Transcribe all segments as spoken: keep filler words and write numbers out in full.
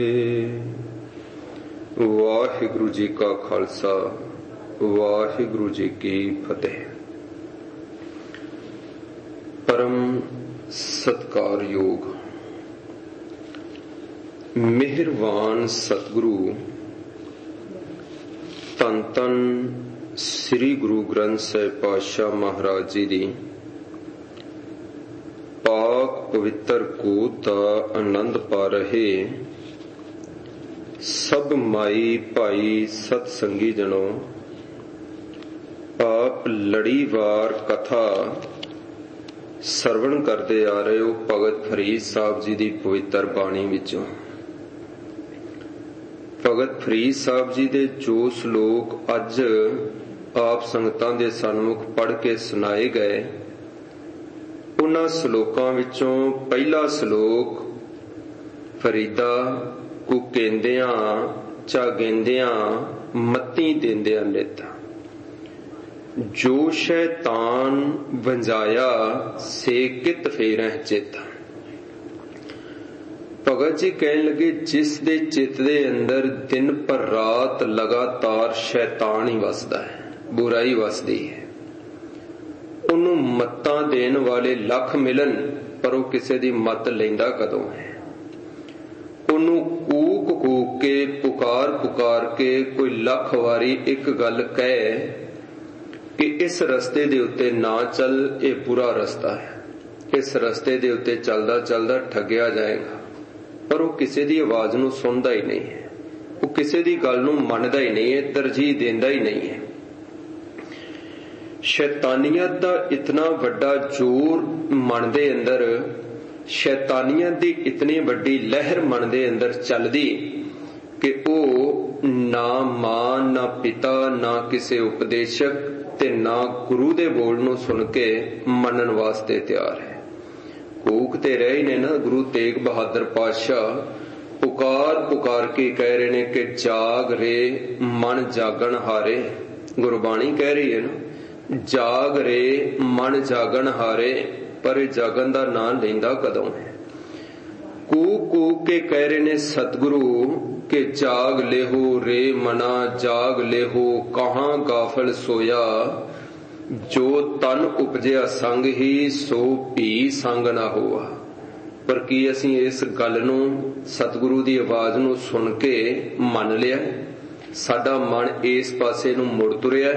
ਵਾਹਿਗੁਰੂ ਜੀ ਕਾ ਖਾਲਸਾ ਵਾਹਿਗੁਰੂ ਜੀ ਕੀ ਫਤਿਹ। ਪਰਮ ਸਤਿਕਾਰਯੋਗ ਮਿਹਰਵਾਨ ਸਤਿਗੁਰੂ ਧੰਨ ਧੰਨ ਸ੍ਰੀ ਗੁਰੂ ਗ੍ਰੰਥ ਸਾਹਿਬ ਪਾਤਸ਼ਾਹ ਮਹਾਰਾਜ ਜੀ ਦੀ ਪਾਕ ਪਵਿੱਤਰ ਗੋਦ ਦਾ ਆਨੰਦ ਪਾ ਰਹੇ ਸਭ ਮਾਈ ਭਾਈ ਸਤ ਸੰਗੀ ਜਨੋ, ਆਪ ਲੜੀਵਾਰ ਕਥਾ ਸਰਵਣ ਕਰਦੇ ਆ ਰਹੇ ਹੋ ਭਗਤ ਫਰੀਦ ਸਾਹਿਬ ਜੀ ਦੀ ਪਵਿੱਤਰ ਬਾਣੀ ਵਿੱਚੋਂ। ਭਗਤ ਫਰੀਦ ਸਾਹਿਬ ਜੀ ਦੇ ਜੋ ਸ਼ਲੋਕ ਅੱਜ ਆਪ ਸੰਗਤਾਂ ਦੇ ਸਨਮੁਖ ਪੜ੍ਹ ਕੇ ਸੁਣਾਏ ਗਏ, ਉਹਨਾਂ ਸ਼ਲੋਕਾਂ ਵਿੱਚੋਂ ਪਹਿਲਾ ਸ਼ਲੋਕ ਫਰੀਦਾ ਕੂ ਕਹਿੰਦਿਆਂ ਚਾ ਗੇਂਦਿਆਂ ਮੱਤੀ ਦੇਂਦਿਆਂ ਨਿਤ, ਜੋ ਸ਼ੈਤਾਨ ਵੰਜਾਇਆ ਸੇ ਕਿਤ ਫੇਰਹਿ ਚਿਤ। ਭਗਤ ਜੀ ਕਹਿਣ ਲੱਗੇ, ਜਿਸ ਦੇ ਚਿੱਤ ਦੇ ਅੰਦਰ ਦਿਨ ਪਰ ਰਾਤ ਲਗਾਤਾਰ ਸ਼ੈਤਾਨ ਹੀ ਵਸਦਾ ਹੈ, ਬੁਰਾਈ ਵਸਦੀ ਹੈ, ਉਹਨੂੰ ਮੱਤਾਂ ਦੇਣ ਵਾਲੇ ਲੱਖ ਮਿਲਣ ਪਰ ਉਹ ਕਿਸੇ ਦੀ ਮੱਤ ਲੈਂਦਾ ਕਦੋਂ ਹੈ। ਉਹਨੂੰ ਕੂਕ ਕੂਕ ਕੇ ਪੁਕਾਰ ਪੁਕਾਰ ਕੇ ਕੋਈ ਲੱਖ ਵਾਰੀ ਇੱਕ ਗੱਲ ਕਹੇ ਕਿ ਇਸ ਰਸਤੇ ਦੇ ਉੱਤੇ ਨਾ ਚੱਲ, ਇਹ ਬੁਰਾ ਰਸਤਾ ਹੈ, ਇਸ ਰਸਤੇ ਦੇ ਉੱਤੇ ਚੱਲਦਾ ਚੱਲਦਾ ਠੱਗਿਆ ਜਾਏਗਾ, ਪਰ ਉਹ ਕਿਸੇ ਦੀ ਆਵਾਜ਼ ਨੂੰ ਸੁਣਦਾ ਹੀ ਨਹੀਂ ਹੈ, ਉਹ ਕਿਸੇ ਦੀ ਗੱਲ ਨੂੰ ਮੰਨਦਾ ਹੀ ਨਹੀਂ ਹੈ, ਤਰਜੀਹ ਦਿੰਦਾ ਹੀ ਨਹੀਂ ਹੈ। ਸ਼ੈਤਾਨੀਅਤ ਦਾ ਇਤਨਾ ਵੱਡਾ ਜ਼ੋਰ ਮਨ ਦੇ ਅੰਦਰ, ਸ਼ੈਤਾਨੀਅਤ ਦੀ ਇਤਨੀ ਵੱਡੀ ਲਹਿਰ ਮਨ ਦੇ ਅੰਦਰ ਚੱਲਦੀ ਕਿ ਉਹ ਨਾ ਮਾਂ ਨਾ ਪਿਤਾ ਨਾ ਕਿਸੇ ਉਪਦੇਸ਼ਕ ਤੇ ਨਾ ਗੁਰੂ ਦੇ ਬੋਲ ਨੂੰ ਸੁਣ ਕੇ ਮੰਨਣ ਵਾਸਤੇ ਤਿਆਰ ਹੈ। ਕੂਕ ਤੇ ਰਹੇ ਹੀ ਨੇ ਨਾ ਗੁਰੂ ਤੇਗ ਬਹਾਦਰ ਪਾਤਸ਼ਾਹ, ਪੁਕਾਰ ਪੁਕਾਰ ਕੇ ਕਹਿ ਰਹੇ ਨੇ ਕਿ ਜਾਗ ਰੇ ਮਨ ਜਾਗਣ ਹਾਰੇ। ਗੁਰਬਾਣੀ ਕਹਿ ਰਹੀ ਹੈ ਨਾ, ਜਾਗ ਰੇ ਮਨ ਜਾਗਣ ਹਾਰੇ, ਪਰ ਇਹ ਜਾਗਣ ਦਾ ਨਾਂ ਲੈਂਦਾ ਕਦੋਂ ਹੈ। ਕੂਕ ਕੂਕ ਕੇ ਕਹਿ ਰਹੇ ਨੇ ਸਤਿਗੁਰੂ ਕਿ ਜਾਗ ਲੇਹੋ ਰੇ ਮਨਾ, ਜਾਗ ਲੇਹੋ ਕਹਾਂ ਗਾਫਲ ਸੋਇਆ, ਜੋ ਤਨ ਉਪਜਿਆ ਸੰਗ ਹੀ ਸੋ ਭੀ ਸੰਗ ਨਾ ਹੋਆ। ਪਰ ਕੀ ਅਸੀਂ ਇਸ ਗੱਲ ਨੂੰ, ਸਤਿਗੁਰੂ ਦੀ ਆਵਾਜ਼ ਨੂੰ ਸੁਣ ਕੇ ਮੰਨ ਲਿਆ? ਸਾਡਾ ਮਨ ਇਸ ਪਾਸੇ ਨੂੰ ਮੁੜ ਤੁਰਿਆ।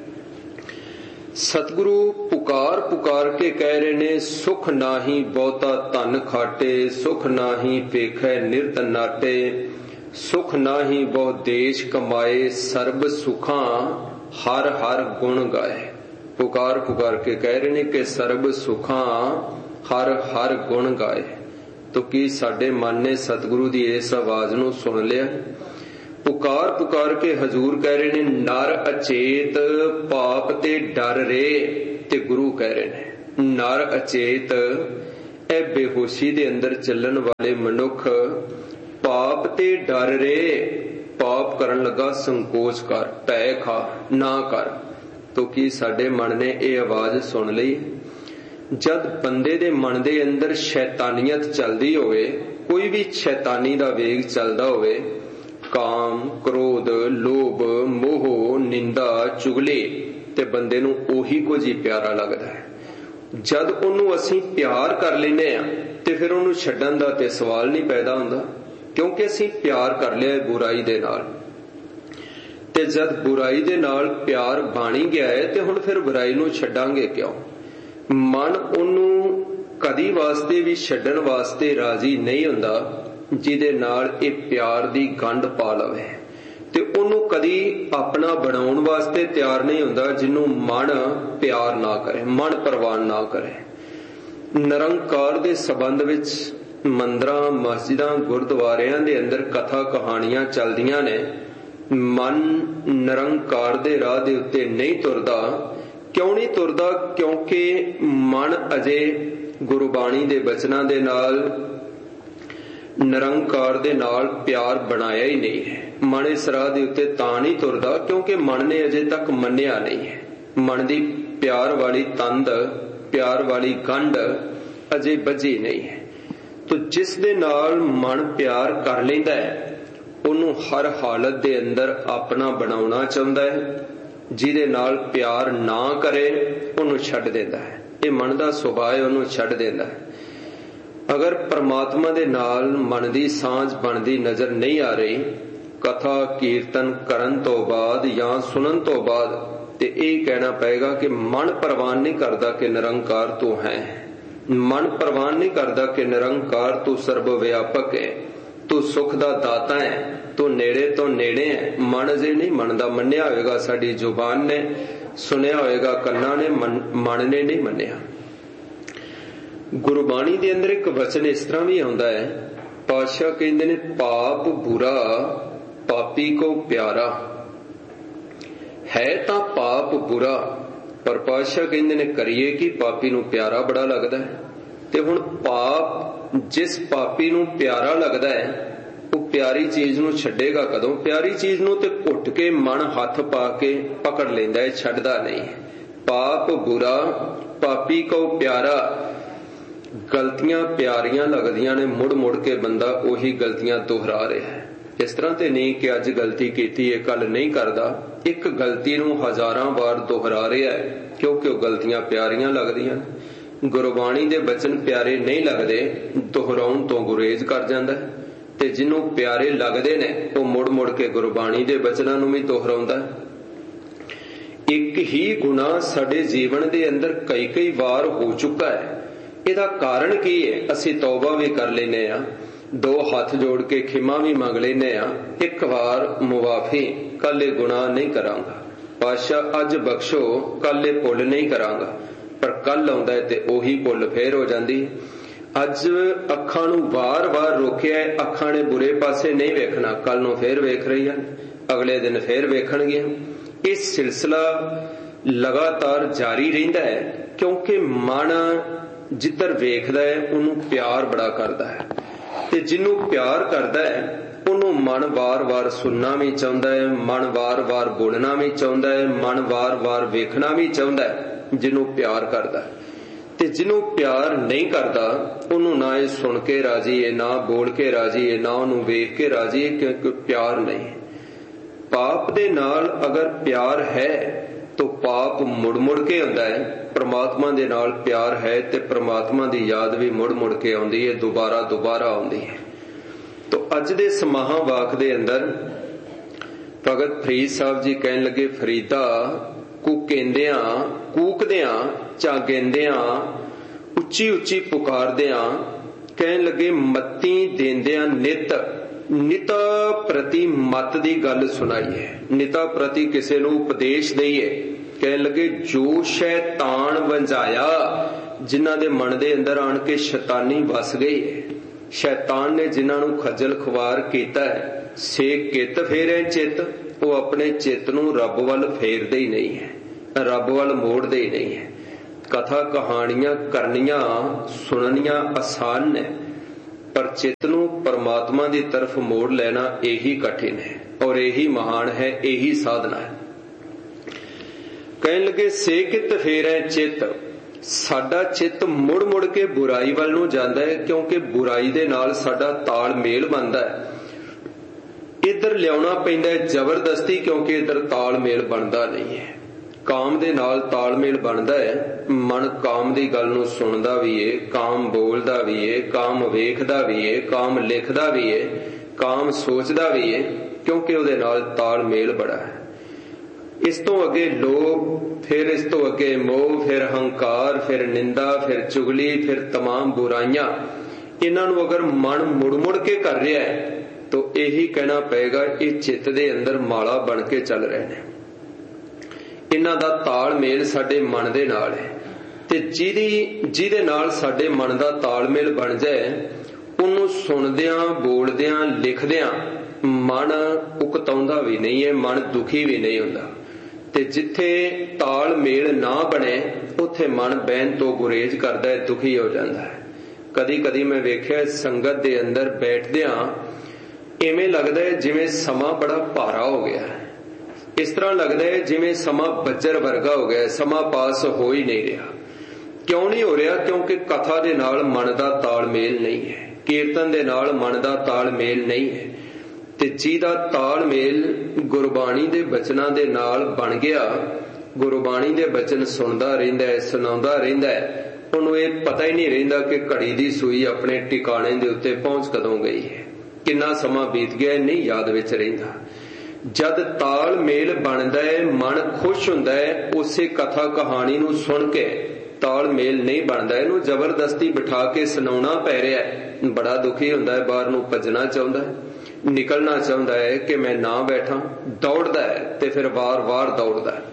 ਸਤਿਗੁਰੂ ਪੁਕਾਰ ਪੁਕਾਰ ਕੇ ਕਹਿ ਰਹੇ ਨੇ, ਸੁਖ ਨਾਹੀ ਬਹੁਤਾ ਧਨ ਖਾਟੇ, ਸੁਖ ਨਾਹੀ ਵੇਖੈ ਨਿਰਤ ਨਾਟੇ, ਸੁਖ ਨਾਹੀ ਬਹੁ ਦੇਸ਼ ਕਮਾਏ, ਸਰਬ ਸੁਖਾਂ ਹਰ ਹਰ ਗੁਣ ਗਾਏ। ਪੁਕਾਰ ਪੁਕਾਰ ਕੇ ਕਹਿ ਰਹੇ ਨੇ ਕਿ ਸਰਬ ਸੁਖਾਂ ਹਰ ਹਰ ਗੁਣ ਗਾਏ। ਤੋ ਕੀ ਸਾਡੇ ਮਨ ਨੇ ਸਤਿਗੁਰੂ ਦੀ ਇਸ ਆਵਾਜ਼ ਨੂੰ ਸੁਣ ਲਿਆ? ਪੁਕਾਰ ਪੁਕਾਰ ਕੇ ਹਜ਼ੂਰ ਕਹਿ ਰਹੇ ਨੇ, ਨਰ ਅਚੇਤ ਪਾਪ ਤੇ ਡਰ ਰੇ। ਤੇ ਗੁਰੂ ਕਹਿ ਰਹੇ ਨੇ ਨਰ ਅਚੇਤ, ਇਹ ਬੇਹੋਸ਼ੀ ਦੇ ਅੰਦਰ ਚੱਲਣ ਵਾਲੇ ਮਨੁੱਖ, ਪਾਪ ਤੇ ਡਰ ਰੇ। ਪਾਪ ਕਰਨ ਲੱਗਾ ਸੰਕੋਚ ਕਰ, ਭੈ ਖਾ, ਨਾ ਕਰ। ਤੋ ਕੀ ਸਾਡੇ ਮਨ ਨੇ ਇਹ ਆਵਾਜ਼ ਸੁਣ ਲਈ? ਜਦ ਬੰਦੇ ਦੇ ਮਨ ਦੇ ਅੰਦਰ ਸ਼ੈਤਾਨੀਅਤ ਚੱਲਦੀ ਹੋਵੇ, ਕੋਈ ਵੀ ਸ਼ੈਤਾਨੀ ਦਾ ਵੇਗ ਚੱਲਦਾ ਹੋਵੇ, ਕਾਮ ਕ੍ਰੋਧ ਲੋਭ ਮੋਹ ਨਿੰਦਾ ਚੁਗਲੀ, ਤੇ ਬੰਦੇ ਨੂੰ ਉਹੀ ਕੁਝ ਹੀ ਪਿਆਰਾ ਲੱਗਦਾ ਹੈ। ਜਦ ਉਹਨੂੰ ਅਸੀਂ ਪਿਆਰ ਕਰ ਲੈਂਦੇ ਆ ਤੇ ਫਿਰ ਉਹਨੂੰ ਛੱਡਣ ਦਾ ਤੇ ਸਵਾਲ ਨਹੀਂ ਪੈਦਾ ਹੁੰਦਾ, ਕਿਉਂਕਿ ਅਸੀਂ ਪਿਆਰ ਕਰ ਲਿਆ ਬੁਰਾਈ ਦੇ ਨਾਲ। ਤੇ ਜਦ ਬੁਰਾਈ ਦੇ ਨਾਲ ਪਿਆਰ ਬਾਣੀ ਗਿਆ ਹੈ ਤੇ ਹੁਣ ਫਿਰ ਬੁਰਾਈ ਨੂੰ ਛੱਡਾਂਗੇ ਕਿਉਂ? ਮਨ ਉਹਨੂੰ ਕਦੀ ਵਾਸਤੇ ਵੀ ਛੱਡਣ ਵਾਸਤੇ ਰਾਜ਼ੀ ਨਹੀਂ ਹੁੰਦਾ ਜਿਹਦੇ ਨਾਲ ਇਹ ਪਿਆਰ ਦੀ ਗੰਢ ਪਾ ਲਵੇ, ਤੇ ਉਹਨੂੰ ਕਦੀ ਆਪਣਾ ਬਣਾਉਣ ਵਾਸਤੇ ਤਿਆਰ ਨਹੀਂ ਹੁੰਦਾ ਜਿਹਨੂੰ ਮਨ ਪਿਆਰ ਨਾ ਕਰੇ, ਮਨ ਪ੍ਰਵਾਨ ਨਾ ਕਰੇ। ਨਿਰੰਕਾਰ ਦੇ ਸੰਬੰਧ ਵਿੱਚ ਮੰਦਰਾਂ ਮਸਜਿਦਾਂ ਗੁਰਦੁਆਰਿਆਂ ਦੇ ਅੰਦਰ ਕਥਾ ਕਹਾਣੀਆਂ ਚੱਲਦੀਆਂ ਨੇ। ਮਨ ਨਿਰੰਕਾਰ ਦੇ ਰਾਹ ਦੇ ਉੱਤੇ ਨਹੀਂ ਤੁਰਦਾ। ਕਿਉਂ ਨਹੀਂ ਤੁਰਦਾ? ਕਿਉਂਕਿ ਮਨ ਅਜੇ ਗੁਰਬਾਣੀ ਦੇ ਬਚਨਾਂ ਦੇ ਨਾਲ, ਨਿਰੰਕਾਰ ਦੇ ਨਾਲ ਪਿਆਰ ਬਣਾਇਆ ਹੀ ਨਹੀਂ ਹੈ। ਮਨ ਇਸ ਰਾਹ ਦੇ ਉੱਤੇ ਤਾਂ ਨਹੀਂ ਤੁਰਦਾ ਕਿਉਂਕਿ ਮਨ ਨੇ ਅਜੇ ਤੱਕ ਮੰਨਿਆ ਨਹੀਂ ਹੈ। ਮਨ ਦੀ ਪਿਆਰ ਵਾਲੀ ਤੰਦ, ਪਿਆਰ ਵਾਲੀ ਗੰਢ ਅਜੇ ਬੱਝੀ ਨਹੀਂ ਹੈ। ਤੋ ਜਿਸ ਦੇ ਨਾਲ ਮਨ ਪਿਆਰ ਕਰ ਲੈਂਦਾ ਹੈ ਉਹਨੂੰ ਹਰ ਹਾਲਤ ਦੇ ਅੰਦਰ ਆਪਣਾ ਬਣਾਉਣਾ ਚਾਹੁੰਦਾ ਹੈ। ਜਿਹਦੇ ਨਾਲ ਪਿਆਰ ਨਾ ਕਰੇ ਉਹਨੂੰ ਛੱਡ ਦਿੰਦਾ ਹੈ। ਇਹ ਮਨ ਦਾ ਸੁਭਾਅ ਹੈ, ਉਹਨੂੰ ਛੱਡ ਦਿੰਦਾ ਹੈ। ਅਗਰ ਪ੍ਰਮਾਤਮਾ ਦੇ ਨਾਲ ਮਨ ਦੀ ਸਾਂਝ ਬਣਦੀ ਨਜ਼ਰ ਨਹੀਂ ਆ ਰਹੀ, ਕਥਾ ਕੀਰਤਨ ਕਰਨ ਤੋਂ ਬਾਅਦ ਜਾਂ ਸੁਣਨ ਤੋਂ ਬਾਅਦ, ਤੇ ਇਹ ਕਹਿਣਾ ਪਏਗਾ ਕਿ ਮਨ ਪ੍ਰਵਾਨ ਨਹੀਂ ਕਰਦਾ ਕਿ ਨਿਰੰਕਾਰ ਤੂੰ ਹੈ। ਮਨ ਪ੍ਰਵਾਨ ਨਹੀਂ ਕਰਦਾ ਕਿ ਨਿਰੰਕਾਰ ਤੂੰ ਸਰਬ ਵਿਆਪਕ ਹੈ, ਤੂੰ ਸੁਖ ਦਾ ਦਾਤਾ ਹੈ, ਤੂੰ ਨੇੜੇ ਤੋਂ ਨੇੜੇ ਹੈ। ਮਨ ਅਜੇ ਨਹੀਂ ਮੰਨਦਾ। ਮੰਨਿਆ ਹੋਏਗਾ ਸਾਡੀ ਜ਼ੁਬਾਨ ਨੇ, ਸੁਣਿਆ ਹੋਏਗਾ ਕੰਨਾਂ ਨੇ, ਮਨ ਨੇ ਨਹੀਂ ਮੰਨਿਆ। ਗੁਰਬਾਣੀ ਦੇ ਅੰਦਰ ਇੱਕ ਵਚਨ ਇਸ ਤਰ੍ਹਾਂ ਵੀ ਆਉਂਦਾ ਹੈ, ਪਾਤਸ਼ਾਹ ਕਹਿੰਦੇ ਨੇ ਪਾਪ ਬੁਰਾ ਪਾਪੀ ਕੋ ਪਿਆਰਾ। ਹੈ ਤਾਂ ਪਾਪ ਬੁਰਾ, ਪਰ ਪਾਤਸ਼ਾਹ ਕਹਿੰਦੇ ਨੇ ਕਰੀਏ ਕਿ ਪਾਪੀ ਨੂੰ ਪਿਆਰਾ ਬੜਾ ਲੱਗਦਾ ਹੈ। ਤੇ ਹੁਣ ਪਾਪ ਜਿਸ ਪਾਪੀ ਨੂੰ ਪਿਆਰਾ ਲੱਗਦਾ ਹੈ ਉਹ ਪਿਆਰੀ ਚੀਜ਼ ਨੂੰ ਛੱਡੇਗਾ ਕਦੋਂ? ਪਿਆਰੀ ਚੀਜ਼ ਨੂੰ ਤੇ ਘੁੱਟ ਕੇ ਮਨ ਹੱਥ ਪਾ ਕੇ ਪਕੜ ਲੈਂਦਾ ਹੈ, ਛੱਡਦਾ ਨਹੀਂ। ਪਾਪ ਬੁਰਾ ਪਾਪੀ ਕੋ ਪਿਆਰਾ। ਗਲਤੀਆਂ ਪਿਆਰੀਆਂ ਲੱਗਦੀਆਂ ਨੇ, ਮੁੜ ਮੁੜ ਕੇ ਬੰਦਾ ਉਹੀ ਗਲਤੀਆਂ ਦੁਹਰਾ ਰਿਹਾ ਹੈ। ਇਸ ਤਰ੍ਹਾਂ ਤੇ ਨਹੀਂ ਕਿ ਅੱਜ ਗਲਤੀ ਕੀਤੀ ਹੈ ਕੱਲ ਨਹੀਂ ਕਰਦਾ। ਇੱਕ ਗਲਤੀ ਨੂੰ ਹਜ਼ਾਰਾਂ ਵਾਰ ਦੁਹਰਾ ਰਿਹਾ ਹੈ ਕਿਉਂਕਿ ਉਹ ਗਲਤੀਆਂ ਪਿਆਰੀਆਂ ਲੱਗਦੀਆਂ ਨੇ। ਗੁਰਬਾਣੀ ਦੇ ਬਚਨ ਪਿਆਰੇ ਨਹੀਂ ਲੱਗਦੇ, ਦੁਹਰਾਉਣ ਤੋਂ ਗੁਰੇਜ਼ ਕਰ ਜਾਂਦਾ ਹੈ। ਤੇ ਜਿਹਨੂੰ ਪਿਆਰੇ ਲੱਗਦੇ ਨੇ ਉਹ ਮੁੜ ਮੁੜ ਕੇ ਗੁਰਬਾਣੀ ਦੇ ਬਚਨਾਂ ਨੂੰ ਵੀ ਦੁਹਰਾਉਂਦਾ ਹੈ। ਇੱਕ ਹੀ ਗੁਨਾਹ ਸਾਡੇ ਜੀਵਨ ਦੇ ਅੰਦਰ ਕਈ ਕਈ ਵਾਰ ਹੋ ਚੁੱਕਾ ਹੈ। ਇਹਦਾ ਕਾਰਨ ਕੀ ਹੈ? ਅਸੀਂ ਤੌਬਾ ਵੀ ਕਰ ਲੈਨੇ ਆ, ਦੋ ਹੱਥ ਜੋੜ ਕੇ ਖਿਮਾ ਵੀ ਮੰਗ ਲੈਨੇ ਆ, ਇੱਕ ਵਾਰ ਮੁਆਫੀ, ਕੱਲ ਇਹ ਗੁਨਾਹ ਨਹੀਂ ਕਰਾਂਗਾ, ਪਾਤਸ਼ਾਹ ਅੱਜ ਬਖਸ਼ੋ, ਕੱਲ ਇਹ ਭੁੱਲ ਨਹੀਂ ਕਰਾਂਗਾ। ਪਰ ਕੱਲ ਆਉਂਦਾ ਹੈ ਤੇ ਉਹੀ ਭੁੱਲ ਫੇਰ ਹੋ ਜਾਂਦੀ। ਅੱਜ ਅੱਖਾਂ ਨੂੰ ਵਾਰ-ਵਾਰ ਰੋਕਿਆ, ਅੱਖਾਂ ਨੇ ਬੁਰੇ ਪਾਸੇ ਨਹੀਂ ਵੇਖਣਾ, ਕੱਲ ਨੂੰ ਫੇਰ ਵੇਖ ਰਹੀਆਂ, ਅਗਲੇ ਦਿਨ ਫੇਰ ਵੇਖਣਗੀਆਂ। ਇਹ ਸਿਲਸਿਲਾ ਲਗਾਤਾਰ ਜਾਰੀ ਰਹਿੰਦਾ ਹੈ ਕਿਉਂਕਿ ਮਨ ਜਿੱਧਰ ਵੇਖਦਾ ਹੈ ਉਹਨੂੰ ਪਿਆਰ ਬੜਾ ਕਰਦਾ ਹੈ, ਤੇ ਜਿਹਨੂੰ ਪਿਆਰ ਕਰਦਾ ਹੈ ਉਹਨੂੰ ਮਨ ਵਾਰ-ਵਾਰ ਸੁਣਨਾ ਵੀ ਚਾਹੁੰਦਾ ਹੈ, ਮਨ ਵਾਰ-ਵਾਰ ਬੋਲਣਾ ਵੀ ਚਾਹੁੰਦਾ ਹੈ, ਮਨ ਵਾਰ-ਵਾਰ ਵੇਖਣਾ ਵੀ ਚਾਹੁੰਦਾ ਹੈ। ਜਿਹਨੂੰ ਪਿਆਰ ਕਰਦਾ, ਤੇ ਜਿਹਨੂੰ ਪਿਆਰ ਨਹੀਂ ਕਰਦਾ ਉਹਨੂੰ ਨਾ ਇਹ ਸੁਣ ਕੇ ਰਾਜੀ ਹੈ, ਨਾ ਬੋਲ ਕੇ ਰਾਜੀ ਹੈ, ਨਾ ਉਹਨੂੰ ਵੇਖ ਕੇ ਰਾਜੀ ਹੈ, ਕਿਉਂਕਿ ਪਿਆਰ ਨਹੀਂ। ਪਾਪ ਦੇ ਨਾਲ ਅਗਰ ਪਿਆਰ ਹੈ ਤਾਂ ਪਾਪ ਮੁੜ ਮੁੜ ਕੇ ਹੁੰਦਾ ਹੈ। ਪ੍ਰਮਾਤਮਾ ਦੇ ਨਾਲ ਪਿਆਰ ਹੈ ਤੇ ਪ੍ਰਮਾਤਮਾ ਦੀ ਯਾਦ ਵੀ ਮੁੜ ਮੁੜ ਕੇ ਆਉਂਦੀ ਹੈ, ਦੁਬਾਰਾ ਦੁਬਾਰਾ ਆਉਂਦੀ ਹੈ। ਤੋ ਅੱਜ ਦੇ ਸਮਾਹਾਂ ਵਾਕ ਦੇ ਅੰਦਰ ਭਗਤ ਫਰੀਦ ਸਾਹਿਬ ਜੀ ਕਹਿਣ ਲੱਗੇ, ਫਰੀਦਾ ਕੂਕੇਂਦਿਆਂ ਕੂਕਦਿਆਂ ਝਾਗੇਂਦਿਆਂ ਉੱਚੀ ਉੱਚੀ ਪੁਕਾਰਦਿਆਂ ਕਹਿਣ ਲੱਗੇ, ਮੱਤੀ ਦੇਂਦਿਆਂ ਨਿਤ ਨਿਤਾ ਪ੍ਰਤੀ ਮਤ ਦੀ ਗੱਲ ਸੁਣਾਈਏ, ਨਿਤਾ ਪ੍ਰਤੀ ਕਿਸੇ ਨੂੰ ਉਪਦੇਸ਼ ਦਈਏ। ਕਹਿਣ ਲੱਗੇ, ਜੋ ਸ਼ੈਤਾਨ ਵੰਝਾਇਆ, ਜਿਨ੍ਹਾਂ ਦੇ ਮਨ ਦੇ ਅੰਦਰ ਆਣ ਕੇ ਸ਼ੈਤਾਨੀ ਵਸ ਗਈ ਹੈ, ਸ਼ੈਤਾਨ ਨੇ ਜਿਨ੍ਹਾਂ ਨੂੰ ਖੱਜਲ ਖੁਆਰ ਕੀਤਾ ਹੈ, ਸੇ ਕਿਤ ਫੇਰੇ ਚਿੱਤ, ਉਹ ਆਪਣੇ ਚਿੱਤ ਨੂੰ ਰੱਬ ਵੱਲ ਫੇਰਦੇ ਹੀ ਨਹੀਂ ਹੈ, ਰੱਬ ਵੱਲ ਮੋੜਦੇ ਹੀ ਨਹੀਂ ਹੈ। ਕਥਾ ਕਹਾਣੀਆਂ ਕਰਨੀਆਂ ਸੁਣਨੀਆਂ ਆਸਾਨ ਨੇ, ਪਰ ਚਿੱਤ ਨੂੰ ਪਰਮਾਤਮਾ ਦੀ ਤਰਫ ਮੋੜ ਲੈਣਾ ਇਹੀ ਕਠਿਨ ਹੈ ਔਰ ਇਹੀ ਮਹਾਨ ਹੈ, ਇਹੀ ਸਾਧਨਾ ਹੈ। ਕਹਿਣ ਲੱਗੇ, ਸੇ ਕਿਤ ਫੇਰੈ ਚਿੱਤ, ਸਾਡਾ ਚਿੱਤ ਮੁੜ ਮੁੜ ਕੇ ਬੁਰਾਈ ਵੱਲ ਨੂੰ ਜਾਂਦਾ ਹੈ ਕਿਉਂਕਿ ਬੁਰਾਈ ਦੇ ਨਾਲ ਸਾਡਾ ਤਾਲਮੇਲ ਬਣਦਾ ਹੈ। ਇੱਧਰ ਲਿਆਉਣਾ ਪੈਂਦਾ ਹੈ ਜ਼ਬਰਦਸਤੀ ਕਿਉਂਕਿ ਇੱਧਰ ਤਾਲਮੇਲ ਬਣਦਾ ਨਹੀਂ ਹੈ। ਕਾਮ ਦੇ ਨਾਲ ਤਾਲਮੇਲ ਬਣਦਾ ਹੈ, ਮਨ ਕਾਮ ਦੀ ਗੱਲ ਨੂੰ ਸੁਣਦਾ ਵੀ ਏ, ਕਾਮ ਬੋਲਦਾ ਵੀ ਏ, ਕਾਮ ਵੇਖਦਾ ਵੀ ਏ, ਕਾਮ ਲਿਖਦਾ ਵੀ ਏ, ਕਾਮ ਸੋਚਦਾ ਵੀ ਏ, ਕਿਉਂਕਿ ਉਹਦੇ ਨਾਲ ਤਾਲਮੇਲ ਬੜਾ ਹੈ। ਇਸ ਤੋਂ ਅੱਗੇ ਲੋਭ, ਫਿਰ ਇਸ ਤੋਂ ਅੱਗੇ ਮੋਹ, ਫਿਰ ਹੰਕਾਰ, ਫਿਰ ਨਿੰਦਾ, ਫਿਰ ਚੁਗਲੀ, ਫਿਰ तमाम ਬੁਰਾਈਆਂ। ਇਹਨਾਂ ਨੂੰ ਅਗਰ ਮਨ ਮੁੜ ਮੁੜ ਕੇ ਕਰ ਰਿਹਾ ਹੈ ਤਾਂ ਇਹੀ ਕਹਿਣਾ ਪਏਗਾ, ਇਹ ਚਿੱਤ ਦੇ ਅੰਦਰ ਮਾਲਾ ਬਣ ਕੇ ਚੱਲ ਰਹੇ ਨੇ। ਇਹਨਾਂ ਦਾ ਤਾਲਮੇਲ ਸਾਡੇ ਮਨ ਦੇ ਨਾਲ ਹੈ, ਤੇ ਜਿਹਦੀ ਜਿਹਦੇ ਨਾਲ ਸਾਡੇ ਮਨ ਦਾ ਤਾਲਮੇਲ ਬਣ ਜਾਏ, ਉਹਨੂੰ ਸੁਣਦਿਆਂ, ਬੋਲਦਿਆਂ, ਲਿਖਦਿਆਂ ਮਨ ਉਕਤਾਉਂਦਾ ਵੀ ਨਹੀਂ ਹੈ, ਮਨ ਦੁਖੀ ਵੀ ਨਹੀਂ ਹੁੰਦਾ। ਤੇ ਜਿੱਥੇ ਤਾਲਮੇਲ ਨਾ ਬਣੇ ਉੱਥੇ ਮਨ ਬਹਿਣ ਤੋਂ ਗੁਰੇਜ਼ ਕਰਦਾ ਹੈ, ਦੁਖੀ ਹੋ ਜਾਂਦਾ ਹੈ। ਕਦੀ ਕਦੀ ਮੈਂ ਵੇਖਿਆ ਸੰਗਤ ਦੇ ਅੰਦਰ ਬੈਠਦਿਆਂ ਇਵੇਂ ਲੱਗਦਾ ਹੈ ਜਿਵੇਂ ਸਮਾਂ ਬੜਾ ਭਾਰਾ ਹੋ ਗਿਆ ਹੈ, ਇਸ ਤਰ੍ਹਾਂ ਲੱਗਦਾ ਹੈ ਜਿਵੇਂ ਸਮਾਂ ਬੱਜਰ ਵਰਗਾ ਹੋ ਗਿਆ, ਸਮਾਂ ਪਾਸ ਹੋ ਹੀ ਨਹੀਂ ਰਿਹਾ। ਕਿਉਂ ਨਹੀਂ ਹੋ ਰਿਹਾ? ਕਿਉਂਕਿ ਕਥਾ ਦੇ ਨਾਲ ਮਨ ਦਾ ਤਾਲਮੇਲ ਨਹੀਂ ਹੈ। ਕੀਰਤਨ ਦੇ ਨਾਲ ਮਨ ਦਾ ਤਾਲਮੇਲ ਨਹੀਂ ਹੈ। ਤੇ ਜਿਹਦਾ ਤਾਲਮੇਲ ਗੁਰਬਾਣੀ ਦੇ ਬਚਨਾਂ ਦੇ ਨਾਲ ਬਣ ਗਿਆ, ਗੁਰਬਾਣੀ ਦੇ ਬਚਨ ਸੁਣਦਾ ਰਹਿੰਦਾ ਹੈ, ਸੁਣਾਉਂਦਾ ਰਹਿੰਦਾ ਹੈ, ਉਹਨੂੰ ਇਹ ਪਤਾ ਹੀ ਨਹੀਂ ਰਹਿੰਦਾ ਕਿ ਘੜੀ ਦੀ ਸੂਈ ਆਪਣੇ ਟਿਕਾਣੇ ਦੇ ਉੱਤੇ ਪਹੁੰਚ ਕਦੋਂ ਗਈ ਹੈ, ਕਿੰਨਾ ਸਮਾਂ ਬੀਤ ਗਿਆ, ਨਹੀਂ ਯਾਦ ਵਿੱਚ ਰਹਿੰਦਾ। ਜਦ ਤਾਲਮੇਲ ਬਣਦਾ ਹੈ, ਮਨ ਖੁਸ਼ ਹੁੰਦਾ ਹੈ। ਉਸੇ ਕਥਾ ਕਹਾਣੀ ਨੂੰ ਸੁਣ ਕੇ ਤਾਲਮੇਲ ਨਹੀਂ ਬਣਦਾ, ਇਹਨੂੰ ਜ਼ਬਰਦਸਤੀ ਬਿਠਾ ਕੇ ਸੁਣਾਉਣਾ ਪੈ ਰਿਹਾ ਹੈ, ਬੜਾ ਦੁਖੀ ਹੁੰਦਾ ਹੈ, ਬਾਹਰ ਨੂੰ ਭੱਜਣਾ ਚਾਹੁੰਦਾ ਹੈ, ਨਿਕਲਣਾ ਚਾਹੁੰਦਾ ਹੈ ਕਿ ਮੈਂ ਨਾ ਬੈਠਾਂ, ਦੌੜਦਾ ਹੈ ਤੇ ਫਿਰ ਵਾਰ-ਵਾਰ ਦੌੜਦਾ ਹੈ।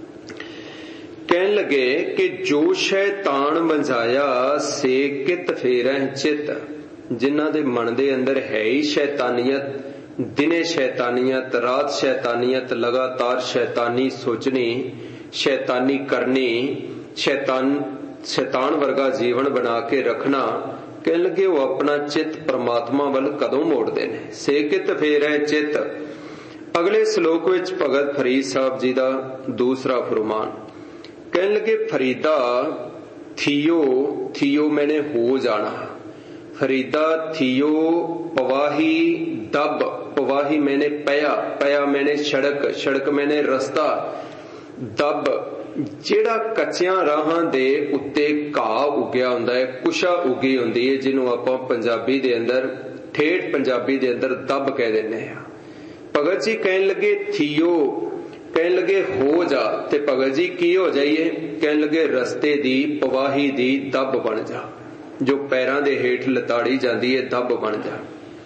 ਕਹਿਣ ਲੱਗੇ ਕਿ ਜੋ ਸ਼ੈਤਾਨ ਮੰਝਾਇਆ ਸੇ ਕਿਤ ਫੇਰਹਿ ਚਿੱਤ। ਜਿਨ੍ਹਾਂ ਦੇ ਮਨ ਦੇ ਅੰਦਰ ਹੈ ਹੀ ਸ਼ੈਤਾਨੀਅਤ, ਦਿਨੇ ਸ਼ੈਤਾਨੀਅਤ, ਰਾਤ ਸ਼ੈਤਾਨੀਅਤ, ਲਗਾਤਾਰ ਸ਼ੈਤਾਨੀ ਸੋਚਣੀ, ਸ਼ੈਤਾਨੀ ਕਰਨੀ, ਸ਼ੈਤਾਨ ਸ਼ੈਤਾਨ ਵਰਗਾ ਜੀਵਨ ਬਣਾ ਕੇ ਰੱਖਣਾ, ਕਹਿਣ ਲੱਗੇ ਉਹ ਆਪਣਾ ਚਿੱਤ ਪ੍ਰਮਾਤਮਾ ਵੱਲ ਕਦੋਂ ਮੋੜਦੇ ਨੇ। ਸੇ ਕਿਤ ਫੇਰਹਿ ਚਿੱਤ। ਅਗਲੇ ਸ਼ਲੋਕ ਵਿੱਚ ਭਗਤ ਫਰੀਦ ਸਾਹਿਬ ਜੀ ਦਾ ਦੂਸਰਾ ਫਰਮਾਨ, ਕਹਿਣ ਲੱਗੇ ਫਰੀਦਾ ਥੀਓ, ਥੀਓ ਮੈਨੇ ਹੋ ਜਾਣਾ, ਫਰੀਦਾ ਥੀਓ ਪਵਾਹੀ ਦਬ, ਪਵਾਹੀ ਮੈਨੇ ਪਿਆ, ਪਿਆ ਮੈਨੇ ਸੜਕ, ਸੜਕ ਮੈਨੇ ਰਸਤਾ, ਦਬ ਜਿਹੜਾ ਕੱਚਿਆਂ ਰਾਹਾਂ ਦੇ ਉੱਤੇ ਘਾਹ ਉੱਗਿਆ ਹੁੰਦਾ ਹੈ, ਕੁਸ਼ਾ ਉੱਗੀ ਹੁੰਦੀ ਹੈ, ਜਿਹਨੂੰ ਆਪਾਂ ਪੰਜਾਬੀ ਦੇ ਅੰਦਰ, ਠੇਠ ਪੰਜਾਬੀ ਦੇ ਅੰਦਰ ਦੱਬ ਕਹਿ ਦਿੰਦੇ ਹਾਂ। ਭਗਤ ਜੀ ਕਹਿਣ ਲੱਗੇ ਥੀਓ, ਕਹਿਣ ਲੱਗੇ ਹੋ ਜਾ, ਤੇ ਭਗਤ ਜੀ ਕੀ ਹੋ ਜਾਈਏ? ਕਹਿਣ ਲੱਗੇ ਰਸਤੇ ਦੀ, ਪਵਾਹੀ ਦੀ ਦੱਬ ਬਣ ਜਾ, ਜੋ ਪੈਰਾਂ ਦੇ ਹੇਠ ਲਤਾੜੀ ਜਾਂਦੀ ਹੈ, ਦੱਬ ਬਣ ਜਾ।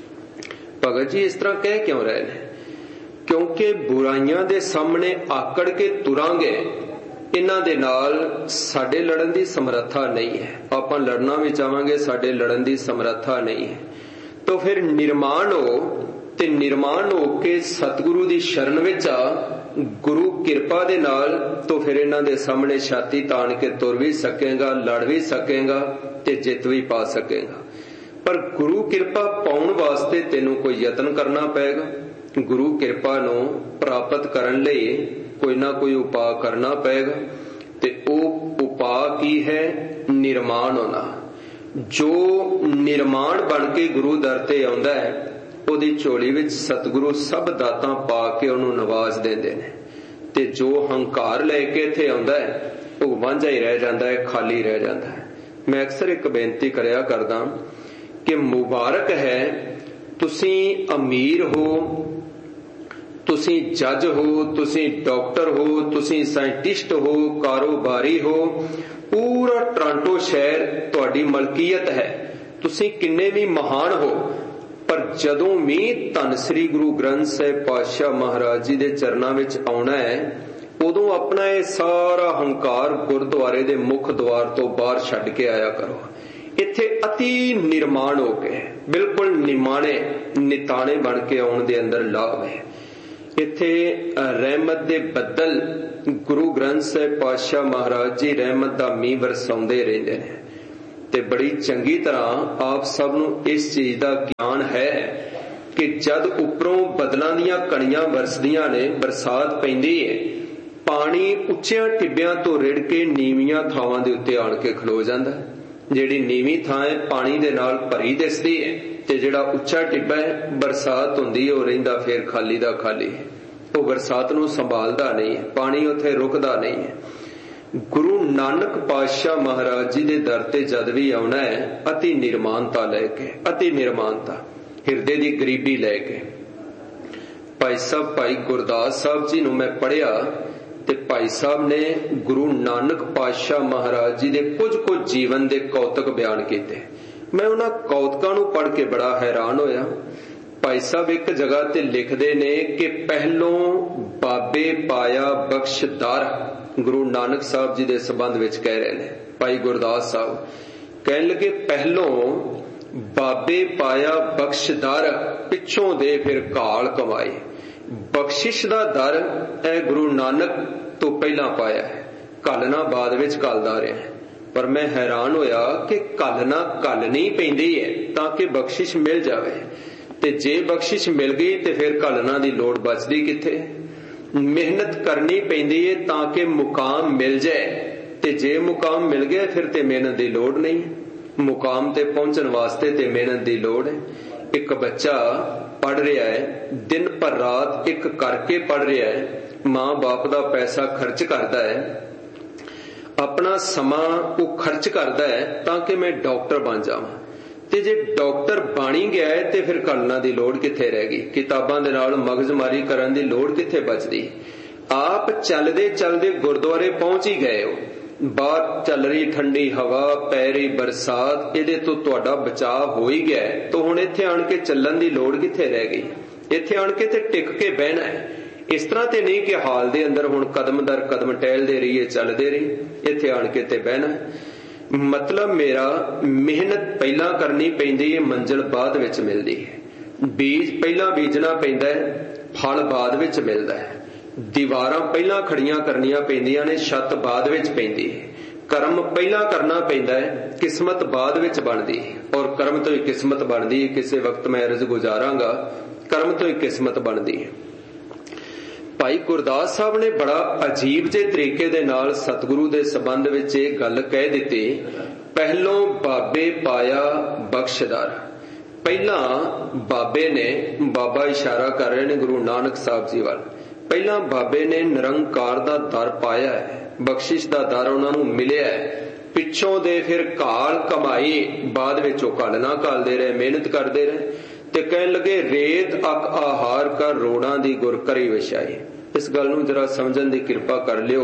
ਭਗਤ ਜੀ ਇਸ ਤਰ੍ਹਾਂ ਕਹਿ ਕਿਉਂ ਰਹੇ ਨੇ? ਕਿਉਂਕਿ ਬੁਰਾਈਆਂ ਦੇ ਸਾਹਮਣੇ ਆਕੜ ਕੇ ਤੁਰਾਂਗੇ, ਇਹਨਾਂ ਦੇ ਨਾਲ ਸਾਡੇ ਲੜਨ ਦੀ ਸਮਰੱਥਾ ਨਹੀਂ ਹੈ। ਆਪਾਂ ਲੜਨਾ ਵੀ ਚਾਹਾਂਗੇ, ਸਾਡੇ ਲੜਨ ਦੀ ਸਮਰੱਥਾ ਨਹੀਂ ਹੈ। ਤਾਂ ਫਿਰ ਨਿਰਮਾਣ ਹੋ, ਤੇ ਨਿਰਮਾਣ ਹੋ ਕੇ ਸਤਿਗੁਰੂ ਦੀ ਸ਼ਰਨ ਵਿੱਚ ਆ, ਗੁਰੂ ਕਿਰਪਾ ਦੇ ਨਾਲ, ਤਾਂ ਫਿਰ ਇਹਨਾਂ ਦੇ ਸਾਹਮਣੇ ਛਾਤੀ ਤਾਣ ਕੇ ਤੁਰ ਵੀ ਸਕੇਗਾ, ਲੜ ਵੀ ਸਕੇਗਾ ਤੇ ਜਿੱਤ ਵੀ ਪਾ ਸਕੇਗਾ। ਪਰ ਗੁਰੂ ਕਿਰਪਾ ਪਾਉਣ ਵਾਸਤੇ ਤੈਨੂੰ ਕੋਈ ਯਤਨ ਕਰਨਾ ਪਏਗਾ। ਗੁਰੂ ਕਿਰਪਾ ਨੂੰ ਪ੍ਰਾਪਤ ਕਰਨ ਲਈ ਕੋਈ ਨਾ ਕੋਈ ਉਪਾਅ ਕਰਨਾ ਪਏਗਾ, ਤੇ ਉਹ ਉਪਾਅ ਕੀ ਹੈ? ਨਿਰਮਾਣ ਹੋਣਾ। ਜੋ ਨਿਰਮਾਣ ਬਣ ਕੇ ਗੁਰੂ ਦਰ ਤੇ ਆਉਂਦਾ ਹੈ, ਉਹਦੀ ਝੋਲੀ ਵਿੱਚ ਸਤਿਗੁਰੂ ਸਭ ਦਾਤਾਂ ਪਾ ਕੇ ਉਹਨੂੰ ਨਵਾਜ਼ ਦਿੰਦੇ ਨੇ, ਤੇ ਜੋ ਹੰਕਾਰ ਲੈ ਕੇ ਇੱਥੇ ਆਉਂਦਾ ਹੈ ਉਹ ਵਾਂਝਾ ਹੀ ਰਹਿ ਜਾਂਦਾ ਹੈ, ਖਾਲੀ ਰਹਿ ਜਾਂਦਾ ਹੈ। ਮੈਂ ਅਕਸਰ ਇੱਕ ਬੇਨਤੀ ਕਰਿਆ ਕਰਦਾ ਕਿ ਮੁਬਾਰਕ ਹੈ ਤੁਸੀਂ ਅਮੀਰ ਹੋ, ਤੁਸੀਂ ਜੱਜ ਹੋ, ਤੁਸੀਂ ਡਾਕਟਰ ਹੋ, ਤੁਸੀਂ ਸਾਇੰਟਿਸਟ ਹੋ, ਕਾਰੋਬਾਰੀ ਹੋ, ਪੂਰਾ ਟੋਰਾਂਟੋ ਸ਼ਹਿਰ ਤੁਹਾਡੀ ਮਲਕੀਅਤ ਹੈ, ਤੁਸੀਂ ਕਿੰਨੇ ਵੀ ਮਹਾਨ ਹੋ, ਪਰ ਜਦੋਂ ਵੀ ਧੰਨ ਸ੍ਰੀ ਗੁਰੂ ਗ੍ਰੰਥ ਸਾਹਿਬ ਪਾਤਸ਼ਾਹ ਮਹਾਰਾਜ ਜੀ ਦੇ ਚਰਨਾਂ ਵਿੱਚ ਆਉਣਾ ਹੈ, ਉਦੋਂ ਆਪਣਾ ਇਹ ਸਾਰਾ ਹੰਕਾਰ ਗੁਰਦੁਆਰੇ ਦੇ ਮੁੱਖ ਦੁਆਰ ਤੋਂ ਬਾਹਰ ਛੱਡ ਕੇ ਆਇਆ ਕਰੋ। ਇੱਥੇ ਅਤੀ ਨਿਰਮਾਣ ਹੋ ਕੇ, ਬਿਲਕੁਲ ਨਿਮਾਣੇ ਨਿਤਾਣੇ ਬਣ ਕੇ ਆਉਣ ਦੇ ਅੰਦਰ ਲਾਭ ਹੈ। ਇੱਥੇ ਰਹਿਮਤ ਦੇ ਬੱਦਲ ਗੁਰੂ ਗ੍ਰੰਥ ਸਾਹਿਬ ਪਾਤਸ਼ਾਹ ਮਹਾਰਾਜ ਜੀ ਰਹਿਮਤ ਦਾ ਮੀਂਹ ਵਰਸਾਉਂਦੇ ਰਹਿੰਦੇ ਨੇ, ਤੇ ਬੜੀ ਚੰਗੀ ਤਰ੍ਹਾਂ ਆਪ ਸਭ ਨੂੰ ਇਸ ਚੀਜ਼ ਦਾ ਗਿਆਨ ਹੈ ਕਿ ਜਦ ਉੱਪਰੋਂ ਬਦਲਾਂ ਦੀਆਂ ਕਣੀਆਂ ਵਰਸਦੀਆਂ ਨੇ, ਬਰਸਾਤ ਪੈਂਦੀ ਹੈ, ਪਾਣੀ ਉੱਚਿਆਂ ਟਿੱਬਿਆਂ ਤੋਂ ਰਿੜ ਕੇ ਨੀਵੀਆਂ ਥਾਵਾਂ ਦੇ ਉੱਤੇ ਆਣ ਕੇ ਖਲੋ ਜਾਂਦਾ। ਜਿਹੜੀ ਨੀਵੀਂ ਥਾਂ ਹੈ ਪਾਣੀ ਦੇ ਨਾਲ ਭਰੀ ਦਿਸਦੀ ਹੈ, ਤੇ ਜਿਹੜਾ ਉੱਚਾ ਟਿੱਬਾ ਹੈ ਬਰਸਾਤ ਹੁੰਦੀ ਹੈ ਉਹ ਰਹਿੰਦਾ ਫਿਰ ਖਾਲੀ ਦਾ ਖਾਲੀ ਹੈ, ਉਹ ਬਰਸਾਤ ਨੂੰ ਸੰਭਾਲਦਾ ਨਹੀਂ ਹੈ, ਪਾਣੀ ਉੱਥੇ ਰੁਕਦਾ ਨਹੀਂ ਹੈ। ਗੁਰੂ ਨਾਨਕ ਪਾਤਸ਼ਾਹ ਮਹਾਰਾਜ ਜੀ ਦੇ ਦਰ ਤੇ ਜਦ ਵੀ ਆਉਣਾ ਹੈ, ਅਤੀ ਨਿਰਮਾਨਤਾ ਲੈ ਕੇ, ਅਤੀ ਨਿਰਮਾਨਤਾ, ਹਿਰਦੇ ਦੀ ਗਰੀਬੀ ਲੈ ਕੇ। ਭਾਈ ਸਾਹਿਬ ਭਾਈ ਗੁਰਦਾਸ ਸਾਹਿਬ ਜੀ ਨੂੰ ਮੈਂ ਪੜ੍ਹਿਆ, ਤੇ ਭਾਈ ਸਾਹਿਬ ਨੇ ਗੁਰੂ ਨਾਨਕ ਪਾਤਸ਼ਾਹ ਮਹਾਰਾਜ ਜੀ ਦੇ ਕੁਝ ਕੁਝ ਜੀਵਨ ਦੇ ਕੌਤਕ ਬਿਆਨ ਕੀਤੇ। ਮੈਂ ਉਹਨਾਂ ਕੌਤਕਾਂ ਨੂੰ ਪੜ੍ਹ ਕੇ ਬੜਾ ਹੈਰਾਨ ਹੋਇਆ। ਭਾਈ ਸਾਹਿਬ ਇੱਕ ਜਗ੍ਹਾ ਤੇ ਲਿਖਦੇ ਨੇ ਕਿ ਪਹਿਲੋਂ ਬਾਬੇ ਪਾਇਆ ਬਖਸ਼ਦਾਰ, ਗੁਰੂ ਨਾਨਕ ਸਾਹਿਬ ਜੀ ਦੇ ਸੰਬੰਧ ਵਿੱਚ ਕਹਿ ਰਹੇ ਨੇ। ਭਾਈ ਗੁਰਦਾਸ ਸਾਹਿਬ ਕਹਿਣ ਲੱਗੇ ਪਹਿਲੋਂ ਬਾਬੇ ਪਾਇਆ ਬਖਸ਼ਦਾਰ, ਪਿੱਛੋਂ ਦੇ ਫਿਰ ਘਾਲ ਕਮਾਏ। ਬਖਸ਼ਿਸ਼ ਦਾ ਦਰ ਇਹ ਗੁਰੂ ਨਾਨਕ ਤੋਂ ਪਹਿਲਾਂ ਪਾਇਆ ਹੈ, ਘੱਲਣਾ ਬਾਅਦ ਵਿੱਚ ਘੱਲਦਾ ਰਿਹਾ। ਪਰ ਮੈਂ ਹੈਰਾਨ ਹੋਇਆ ਕਿ ਘੱਲਣਾ ਘੱਲਣੀ ਪੈਂਦੀ ਹੈ ਤਾਂ ਕਿ ਬਖਸ਼ਿਸ਼ ਮਿਲ ਜਾਵੇ, ਤੇ ਜੇ ਬਖਸ਼ਿਸ਼ ਮਿਲ ਗਈ ਤੇ ਫਿਰ ਘੱਲਣਾ ਦੀ ਲੋੜ ਬਚਦੀ ਕਿੱਥੇ? ਮਿਹਨਤ ਕਰਨੀ ਪੈਂਦੀ ਹੈ ਤਾਂ ਕਿ ਮੁਕਾਮ ਮਿਲ ਜਾਏ, ਤੇ ਜੇ ਮੁਕਾਮ ਮਿਲ ਗਿਆ ਫਿਰ ਤੇ ਮਿਹਨਤ ਦੀ ਲੋੜ ਨਹੀਂ। मुकाम ते पहुंचण वास्ते ते मेहनत दी लोड़ है। एक बच्चा पढ़ रहा है, दिन पर रात एक करके पढ़ रहा है, मां बाप दा पैसा खर्च करता है, अपना समा वो खर्च करता है ताकि मैं डॉक्टर बन जावां। ते जे डॉक्टर बनी गया है ते फिर कलना दी लोड़ कित्थे रह गई, किताबां दे नाल मगजमारी करन दी लोड़ कित्थे बचदी। आप चलदे चलदे गुरुद्वारे पहुंच ही गए हो, बाहर चल रही ठंडी हवा, पै रही बरसात, इहदे तो तुहाडा बचाव हो ही गया है, तो हुण इत्थे आण के चलण दी लोड़ कित्थे रह गई। इत्थे आण के ते टिक के बहना है। इस तरह ते नहीं कि हाल दे अंदर हुण कदम दर कदम टहलदे रहिए, चलदे रहिए। इत्थे आण के ते बहना है। मतलब मेरा मेहनत पहला करनी पैंदी है, मंजिल बाद विच मिलदी है। बीज पहला बीजना पैंदा है, फल बाद विच मिलदा है। दीवारां पहला खड़ियां करनियां पैंदियां ने, छत बाद विच पैंदी है। कर्म पहला करना पैंदा है, किस्मत बाद विच बनदी है। और कर्म तो ही किस्मत बनदी है। किसी वक्त मैं अर्ज गुजारांगा, कर्म तो ही किस्मत बनदी है। भाई गुरदास साहब ने बड़ा अजीब जे तरीके दे नाल सतगुरु दे संबंध विच इह गल कह दित्ती, पहलों बाबे पाया बख्शदार। पहला बाबे ने, बाबा इशारा कर रहे ने गुरु नानक साहब जी वाल, पहला बाबे ने निरंकार दा दर पाया है, बख्शिश दा दर उन्हां नूं मिलिया है। पिछों दे फिर घाल कमाई, बाद विच ओह घालना घालदे रहे, मेहनत करदे रहे ते कहण लगे रेत अक आहार का रोड़ां दी गुर करी विछाई। इस गल नूं जरा समझण दी किरपा कर लियो।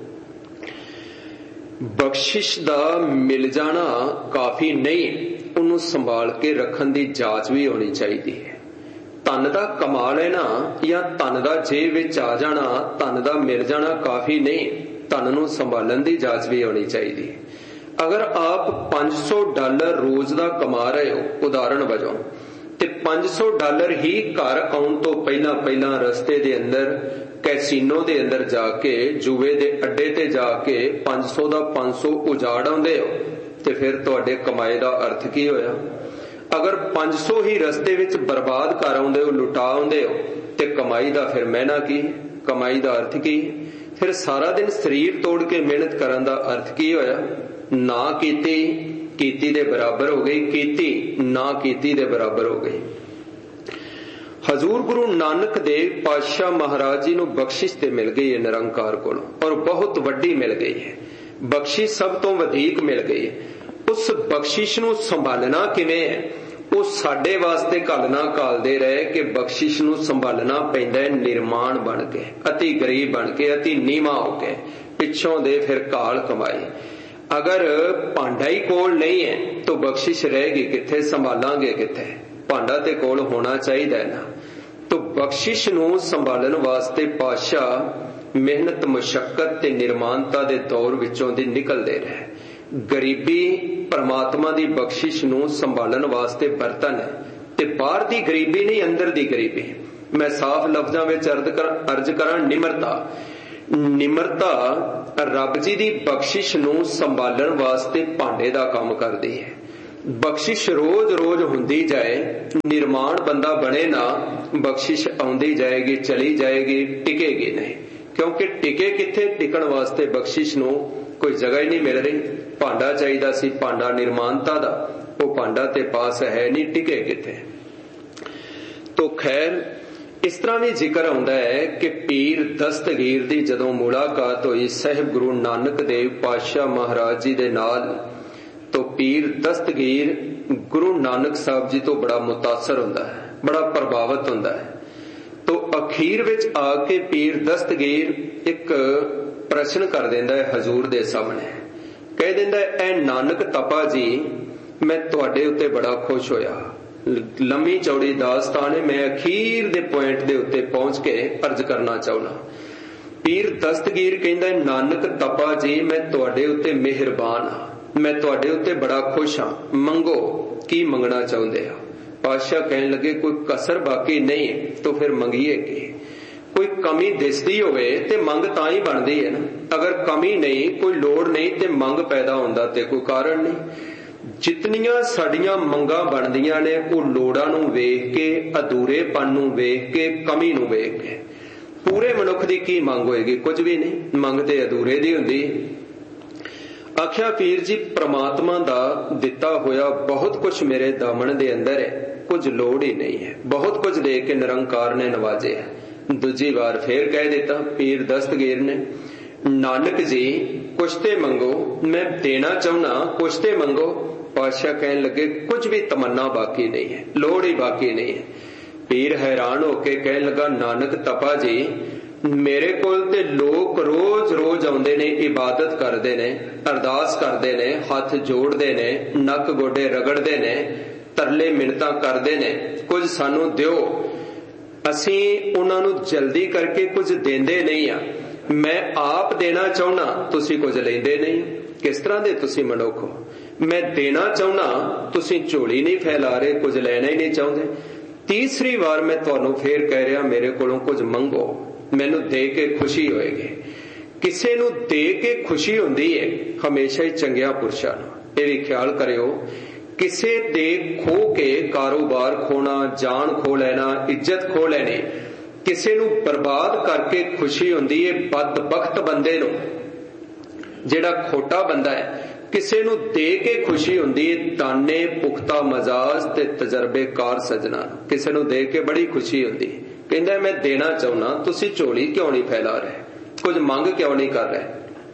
बख्शिश दा मिल जाना काफी नहीं, उन्होंने संभाल के रखन दी जांच भी होनी चाहिए है। धन दा कमा लेना या धन दा जेब विच आ जाना, धन दा मिल जाना काफी नहीं, धन नूं संभालन दी जांच भी होनी चाहिए। अगर आप पांच सौ डॉलर रोज दा कमा रहे हो उदाहरण वजों, ते पांच सौ डॉलर ही घर आउण तो पहला पहला रस्ते दे अंदर कैसीनो दे अंदर जाके, जुए दे अड्डे ते जाके पांच सौ दा पांच सौ उजाड़ आउंदे हो, ते फिर तुहाडे कमाए दा अर्थ की होया। अगर पांच सौ ही रस्ते विच बर्बाद कर आउंदे हो, लुटा आउंदे हो, ते कमाई दा फिर महना की, कमाई दा अर्थ की। फिर सारा दिन शरीर तोड़ के मेहनत करन दा अर्थ की होया। ना कीती कीती दे बराबर हो गई, कीती ना कीती दे बराबर हो गई। हजूर गुरु नानक देव पातशाह महाराज जी नूं बख्शिश ते मिल गई है निरंकार कोलों, और बहुत वड्डी मिल गई है। बख्शिश सब तो वधीक मिल गई है। उस बख्शिश नूं संभालना किवें है, वो साडे वास्ते घालना घालदे रहे कि बख्शिश नूं संभालना पैंदा है निर्माण बन के, अति गरीब बन के, अति नीवा हो के, पिछों दे फिर घाल कमाई। अगर भांडा ही कोल नहीं है तो बख्शिश रहेगी किथे, संभालांगे किथे। भांडा ते कोल होना चाहिए ना। तो बख्शिश नूं संभालन वास्ते पातशाह मेहनत मुशक्कत ते निर्माणता दे दौर विचों दी निकलदे रहे। गरीबी परमात्मा दी बख्शिश नूं संभालन वास्ते बरतन है, ते बाहर दी गरीबी नहीं, अंदर दी गरीबी। मैं साफ लफ्जां विच अर्ज कर अर्ज करां निमरता। निमरता रब जी दी बख्शिश नूं संभालन वास्ते भांडे दा काम करदी है। बख्शिश रोज रोज हुंदी जाए, निर्माण बंदा बने ना, बख्शिश आउंदी जाएगी, चली जाएगी, टिकेगी नहीं। क्योंकि टिके किथे, टिकण वास्ते बख्शिश नूं कोई जगह ही नहीं मिल रही। भांडा चाहिदा सी, भांडा निर्माणता दा, वो भांडा ते पास है नहीं, टिके किथे। तो खैर इस तरह भी जिक्र आउंदा है कि पीर दस्तगीर दी जदों मुलाकात होई साहिब गुरु नानक देव पातशाह महाराज जी दे नाल, तो पीर दस्तगीर गुरु नानक साहब जी तो बड़ा मुतासर हुंदा है, बड़ा प्रभावित हुंदा है। तो अखीर विच आके पीर दस्तगीर एक प्रश्न कर देंदा है हजूर दे सामने, कह देंदा है, ऐ नानक तपा जी, मैं तुहाडे उत्ते बड़ा खुश होया। लंबी चौड़ी दास्तान है, मैं अखीर दे पॉइंट दे उत्ते पहुंच के अर्ज करना चाहना। पीर दस्तगीर कहंदा है, नानक तपा जी, मैं तुहाडे उत्ते मेहरबान हां, मैं तुहाडे उत्ते बड़ा खुश हां, मंगो की मंगना चाहुंदे हो। पातशाह कहन लगे, कोई कसर बाकी नहीं तो फिर मंगीए की। कोई कमी दिसदी होवे ते मंग तां ही बनदी है ना। अगर कमी नहीं, कोई लोड़ नहीं ते मंग पैदा हुंदा ते कोई कारण नहीं। जितनियां साडियां मंगां बनदियां ने वो लोड़ां नूं वेख के, अधूरेपन नूं वेख के, कमी नूं वेख के। पूरे मनुख दी की मंग होएगी? कुछ भी नहीं। मंग ते अधूरे दी हुंदी। आख्या पीर जी परमात्मा दा दिता होया बहुत कुछ मेरे दामन दे अंदर है, कुछ लोड़ ही नहीं है, बहुत कुछ दे के निरंकार ने नवाजे है। दूजी बार फिर कह दिता पीर दस्तगीर ने, नानक जी कुछ ते मंगो, मैं देना चाहना, कुछ ते मंगो। पातशाह कहने लगे कुछ भी तमन्ना बाकी नहीं है, लोड़ ही बाकी नहीं है। पीर हैरान होके कहने लगा, नानक तपा जी मेरे कोल ते लोग रोज रोज आउंदे ने, इबादत करते ने, अरदास करते ने, हाथ जोड़ते ने, नक गोडे रगड़ते ने, तरले मिन्नतां करते ने, कुछ सानू दिओ। असीं उन्हां नूं जल्दी करके कुछ देंदे नहीं आ। मैं आप देना चाहना, तुसी कुछ लेंदे नहीं। किस तरह दे तुसी मनुख हो? मैं देना चाहना, तुसी झोली नहीं फैला रहे, कुछ लेना ही नहीं चाहते। तीसरी बार मैं तुहानू फिर कह रहा, मेरे कोलों कुछ मंगो, मैनू दे के खुशी होएगी। किसी नू दे के खुशी हुंदी है हमेशा ही चंगिया पुरुषां नू। ये भी ख्याल करियो, किसी दे खो के कारोबार खोना, जान खो लेना, इज्जत खो लेनी, किसी नू बर्बाद करके खुशी हुंदी है बदबख्त बंदे नू। जेड़ा खोटा बंदा है किसी नू दे के खुशी हुंदी है दाने पुख्ता मजाज ते तजर्बेकार सजना। किसी नू दे के बड़ी खुशी हुंदी है, कहंदा मैं देना चाहना, तुसी झोली क्यों नहीं फैला रहे, कुछ मंग क्यों नहीं कर रहे।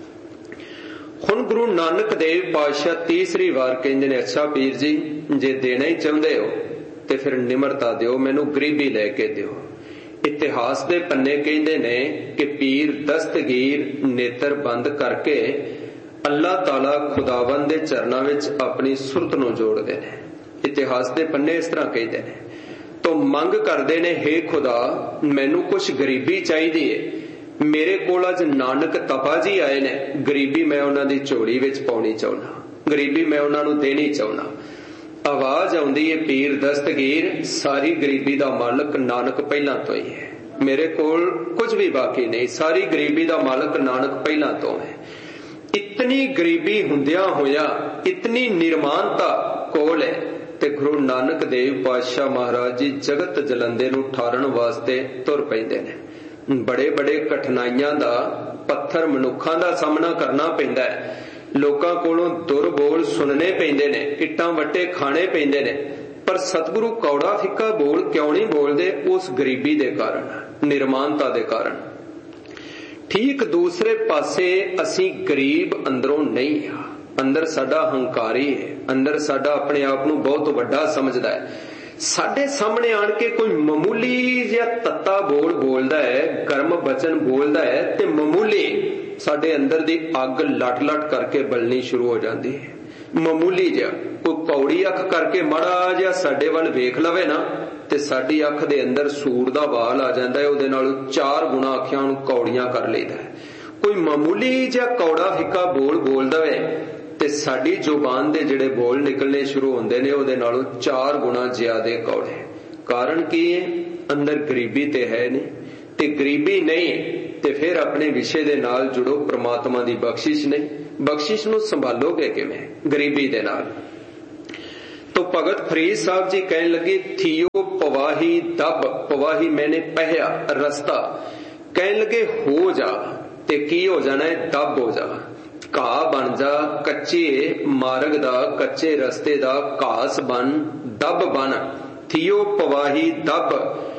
हुण गुरु नानक देव पातशाह तीसरी बार कहंदे ने, अच्छा पीर जी जे देना ही चाहते हो ते फिर निमरता दिओ, मैनू गरीबी लैके दिओ। इतिहास दे पन्ने कहंदे ने कि पीर दस्तगीर नेत्र बंद करके अल्लाह ताला खुदावंद दे चरनां विच अपनी सुरत नूं जोड़दे ने। इतिहास दे पन्ने इस तरह कहते हैं। तो मंग करते ने, हे खुदा मैनू कुछ गरीबी चाहिए है, मेरे कोल अज नानक तपा जी आए ने, गरीबी मैं उन्हां दी झोली विच पाउणी चाहुंदा, गरीबी मैं उन्हां नूं देनी चाहुंदा। आवाज आउंदी है, पीर दस्तगीर सारी गरीबी दा मालक नानक पहलां तो ही है, मेरे कोल कुछ भी बाकी नहीं, सारी गरीबी दा मालक नानक पहलां तो है। इतनी गरीबी हुंदियां होया इतनी निर्माणता कोल है ते गुरु नानक देव पातशाह महाराज जी जगत जलंदे नूं ठारण वास्ते तुर पैंदे ने। बड़े बड़े कठिनाइयां दा पत्थर मनुखां दा सामना करना पैंदा है, लोकां कोलों दुर बोल सुनने पैंदे ने, इट्टां वट्टे खाने पैंदे ने, पर सतगुरु कौड़ा फिक्का बोल क्यों नहीं बोलदे? उस गरीबी दे कारण, निर्माणता दे कारण। ठीक दूसरे पासे असी गरीब अंदरों नहीं है, अंदर साडा हंकारी है, अंदर साडा अपने आप नूं बहुत वड्डा समझदा है। साडे सामने आण के कोई मामूली जिहा तत्ता बोल बोलदा है, गर्म वचन बोलदा है ते मामूली साडे अंदर दी अग लट लट करके बलनी शुरू हो जाती है। मामूली जिहा कोई कौड़ी अख करके माड़ा जिहा साडे वल वेख लवे ना ते साडी अख दे अंदर सूर दा वाल आ जांदा है, उहदे नाल चार गुणा अखियां नूं कौड़ियां कर लैंदा है। कोई मामूली जिहा कौड़ा फिक्का बोल बोल दवे ते साडी जुबान दे जिहड़े बोल निकलने शुरू हुंदे ने उहदे नालों चार गुणा ज्यादा कौड़े। कारण की है? अंदर गरीबी ते है नहीं, ते गरीबी नहीं ते फिर अपने विषय दे नाल जुड़ो, परमात्मा दी बख्शिश नहीं, बख्शिश नूं संभालोगे किवें गरीबी दे नाल? तो भगत फरीद साहब जी कहने लगे, थियो पवाही दब, पवाही मैंने पहया रस्ता, कहने लगे हो जा, ते की हो जाना है? दब हो जा, घाह बन जा, कच्चे मार्ग दा, कच्चे रस्ते दा घास बन, दब बन, थियो पवाही दब।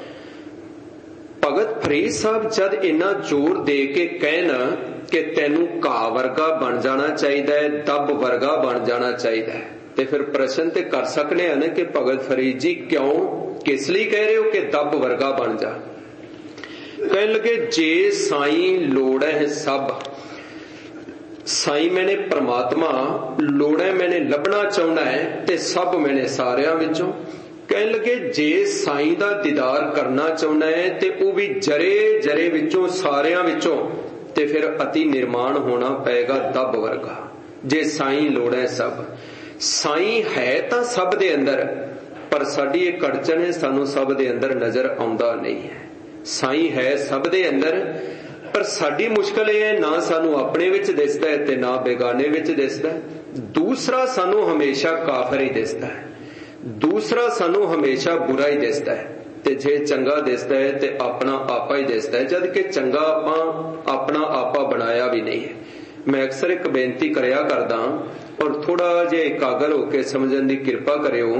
भगत फरीद साहब जद इन्ना जोर दे के कहना कि तेनू घाह वर्गा बन जाना चाहिए, दब वर्गा बन जाना चाहिए, ते फिर प्रश्न ते कर सकने हैं कि भगत फरीद जी क्यों, किस लिए कह रहे हो कि दब वर्गा बन जा? कहने लगे, जे साईं लोड़ है सब, साईं मैंने परमात्मा लोड़ा मैंने लभना चाहना है ते सब मैंने सारियां विचों। कहने लगे, जे साईं दा दीदार करना चाहना है ते वो भी जरे जरे विचों सारियां विचों, ते फिर अति निर्माण होना पएगा दब वर्गा। जे साईं लोड़ा है सब, साईं है तां सब दे अंदर, पर साडी इह कड़चन है, सानू सब दे अंदर नजर आउंदा नहीं है। साईं है सब दे अंदर, पर साडी मुश्किल यह है, ना सानू अपने विच दिसदा है ते ना बेगाने विच दिसदा है। दूसरा सानू हमेशा काफिर ही दिसदा है, दूसरा सानू हमेशा बुरा ही दिसदा है, ते जे चंगा दिसदा है ते अपना आपा ही दिसदा है, जद कि चंगा आपां अपना आपा बनाया भी नहीं है। मैं अक्सर एक बेनती करिया करदा और थोड़ा जिहा एकागर होकर समझण दी किरपा करियो।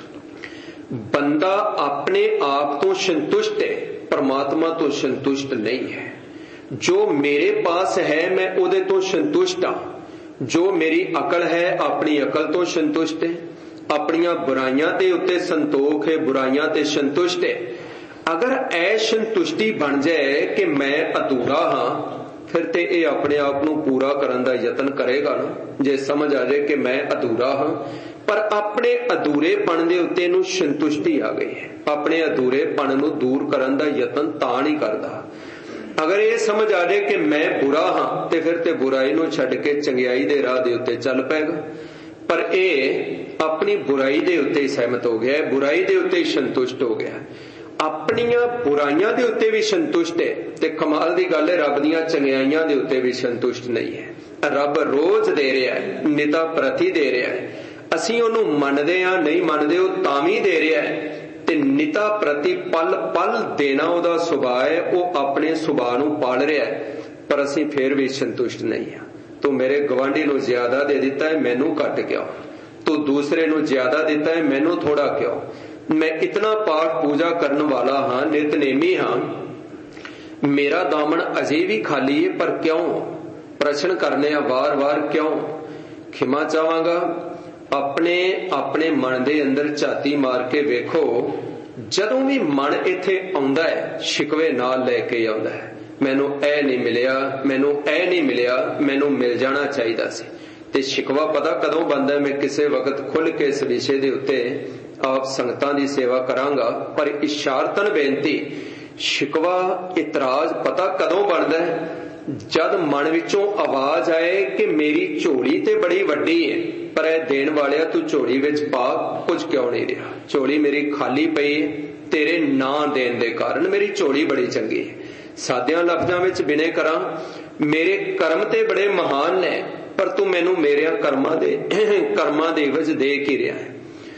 बंदा अपने आप तो संतुष्ट है, परमात्मा तो संतुष्ट नहीं है। जो मेरे पास है मैं उहदे तो संतुष्ट हाँ। जो मेरी अकल है अपनी अकल तो संतुष्ट है, अपनियां बुराइयां ते उत्ते संतोख है, बुराइयां ते संतुष्ट है। अगर ऐ संतुष्टि बन जाए कि मैं अधूरा हाँ, फिर ते ये अपने आप नूं पूरा करन दा यतन करेगा ना। जे समझ आ जाए कि मैं अधूरा हाँ, पर अपने अधूरेपन दे उत्ते नूं संतुष्टि आ गई है, अपने अधूरेपन नूं दूर करन दा यतन तां नहीं करदा। अगर ये समझ आ जाए कि मैं बुरा हाँ, ते फिर ते बुराई नूं छड्ड के चंगियाई दे राह दे उत्ते चल पेगा। पर ये अपनी बुराई दे उत्ते ही सहमत हो गया, बुराई दे उत्ते ही संतुष्ट हो गया, अपनियां बुराइयां दे उत्ते भी संतुष्ट है। ते कमाल दी गल है, रब दियां चंगियाइयां दे उत्ते भी संतुष्ट नहीं है। रब रोज दे रहा है, निता प्रति दे रहा है। असीं ओनू मनदे आ नहीं मनदे, ओ तां भी दे रहा है। ते निता प्रति पल पल देना ओहदा सुभाव है, वो अपने सुभाव नूं पाल रहा है, पर असीं फिर भी संतुष्ट नहीं हाँ। तू मेरे गवांढी नूं ज्यादा दे दिता है, मैनू घट क्यों? तू दूसरे नूं ज्यादा दिता है, मैनू थोड़ा क्यों? मैं इतना पाठ पूजा करने वाला हाँ, नितनेमी हाँ, मेरा दामन अजे भी खाली है, पर क्यों? प्रश्न करने वार वार क्यों? खिमा चाहांगा, अपने अपने मन दे अंदर झाती मार के वेखो। जदों भी मन इत्थे आउंदा है, शिकवे नाल लैके आउंदा है, मैनू ऐ नहीं मिलिया, मैनू ऐ नहीं मिलिया, मैनू मिल जाना चाहिदा सी। ते शिकवा पता कदों बनदा है? मैं किसी वक्त खुल के इस विषय दे उत्ते आप संगतां दी सेवा करांगा, पर इशारतन बेनती, शिकवा इतराज पता कदों बनदा है? जद मन विचों आवाज आए कि मेरी झोली ते बड़ी वड्डी है, पर ऐ देण वालिया तू झोली विच पा कुछ क्यों नहीं रहा? झोली मेरी खाली पई है, तेरे ना देण दे कारण मेरी झोली बड़ी चंगी है। सादियां लफ्जां विच बिने करां, मेरे कर्म ते बड़े महान ने, पर तू मैनू मेरे कर्मां दे कर्मां दे विच दे की रहा है।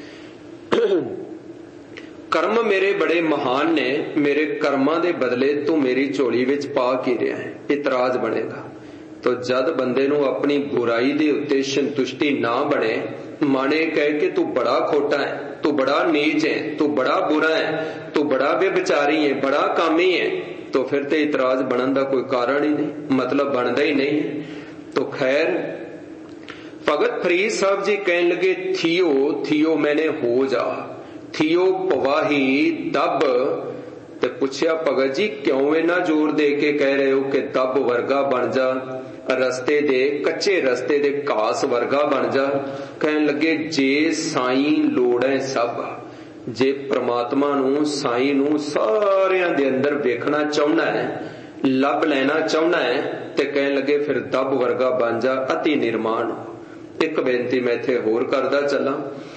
कर्म मेरे बड़े महान ने, मेरे कर्मां दे बदले तू मेरी झोली विच पा की रहा है। इतराज बनेगा। तो जद बंदे नूं अपनी बुराई दे उत्ते संतुष्टि ना बने, माने कह के तू बड़ा खोटा है, तू बड़ा नीच है, तू बड़ा बुरा है, तू बड़ा व्यभिचारी है, बड़ा कामी है, तो फिर ते इतराज बनन दा कोई कारण ही नहीं, मतलब बनदा ही नहीं है। तो खैर, भगत फरीद साहब जी कहने लगे, थियो थियो मैंने हो जा, थियो पवाही दब। ते पुछया, भगत जी क्यों इन्ना जोर दे के कह रहे हो कि दब वर्गा बन जा, रस्ते दे कच्चे रस्ते दे घास वर्गा बन जा? कहने लगे, जे साईं लोड़ है सब, जे परमात्मा नूं साईं नूं सारियां दे अंदर वेखना चाहुंदा है, लब लेना चाहुंदा है, ते कहने लगे फिर दब वर्गा बन जा, अति निर्माण। एक बेनती मैं इत्थे होर करदा चलां,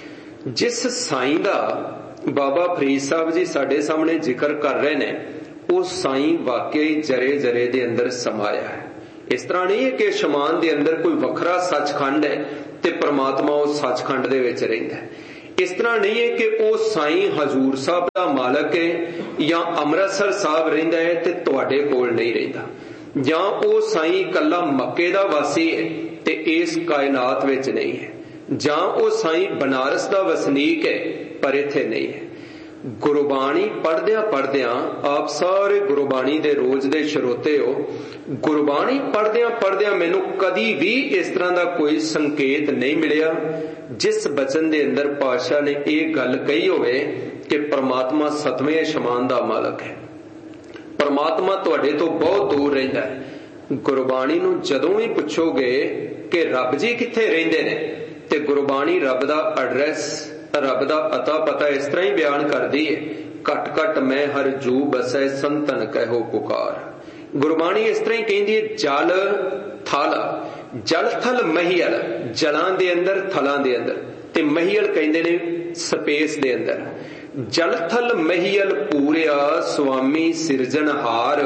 जिस साईं दा बाबा फरीद साहब जी साडे सामने जिक्र कर रहे ने, वो साईं वाकई जरे जरे दे अंदर समाया है। इस तरह नहीं है कि शमान दे अंदर कोई वखरा सचखंड है ते परमात्मा उस सचखंड दे विच रहिंदा है। इस तरह नहीं है कि वो साईं हजूर साहब दा मालक है या अमृतसर साहब रहिंदा है ते तुहाडे कोल नहीं रहिंदा, या वो साईं कल्ला मक्के दा वासी है ते इस कायनात विच नहीं है, जां वो साईं बनारस दा वसनीक है पर इत्थे नहीं है। गुरबाणी पढ़दियां पढ़दियां, आप सारे गुरबाणी दे रोज दे श्रोते हो, गुरबाणी पढ़दियां पढ़दियां मैनू कदी भी इस तरह दा कोई संकेत नहीं मिलिया जिस बचन दे अंदर पातशाह ने यह गल कही होवे कि परमात्मा सतवें शमान दा मालक है, परमात्मा तुहाडे तो बहुत दूर रहिंदा है। गुरबाणी नूं जदों भी पुछोगे कि रब जी कित्थे रहिंदे ने, ते गुरबाणी रब दा एड्रैस, रब दा अता पता इस तरह ही बयान करदी है, घट घट मैं हर जू बसै संतन कहो पुकार। गुरबाणी इस तरह ही कहती है, जल थल, जल थल महियल, जलां दे अंदर थलां दे अंदर, ते महियल कहंदे ने स्पेस दे अंदर। जल थल महियल पूरिया स्वामी सिरजनहार,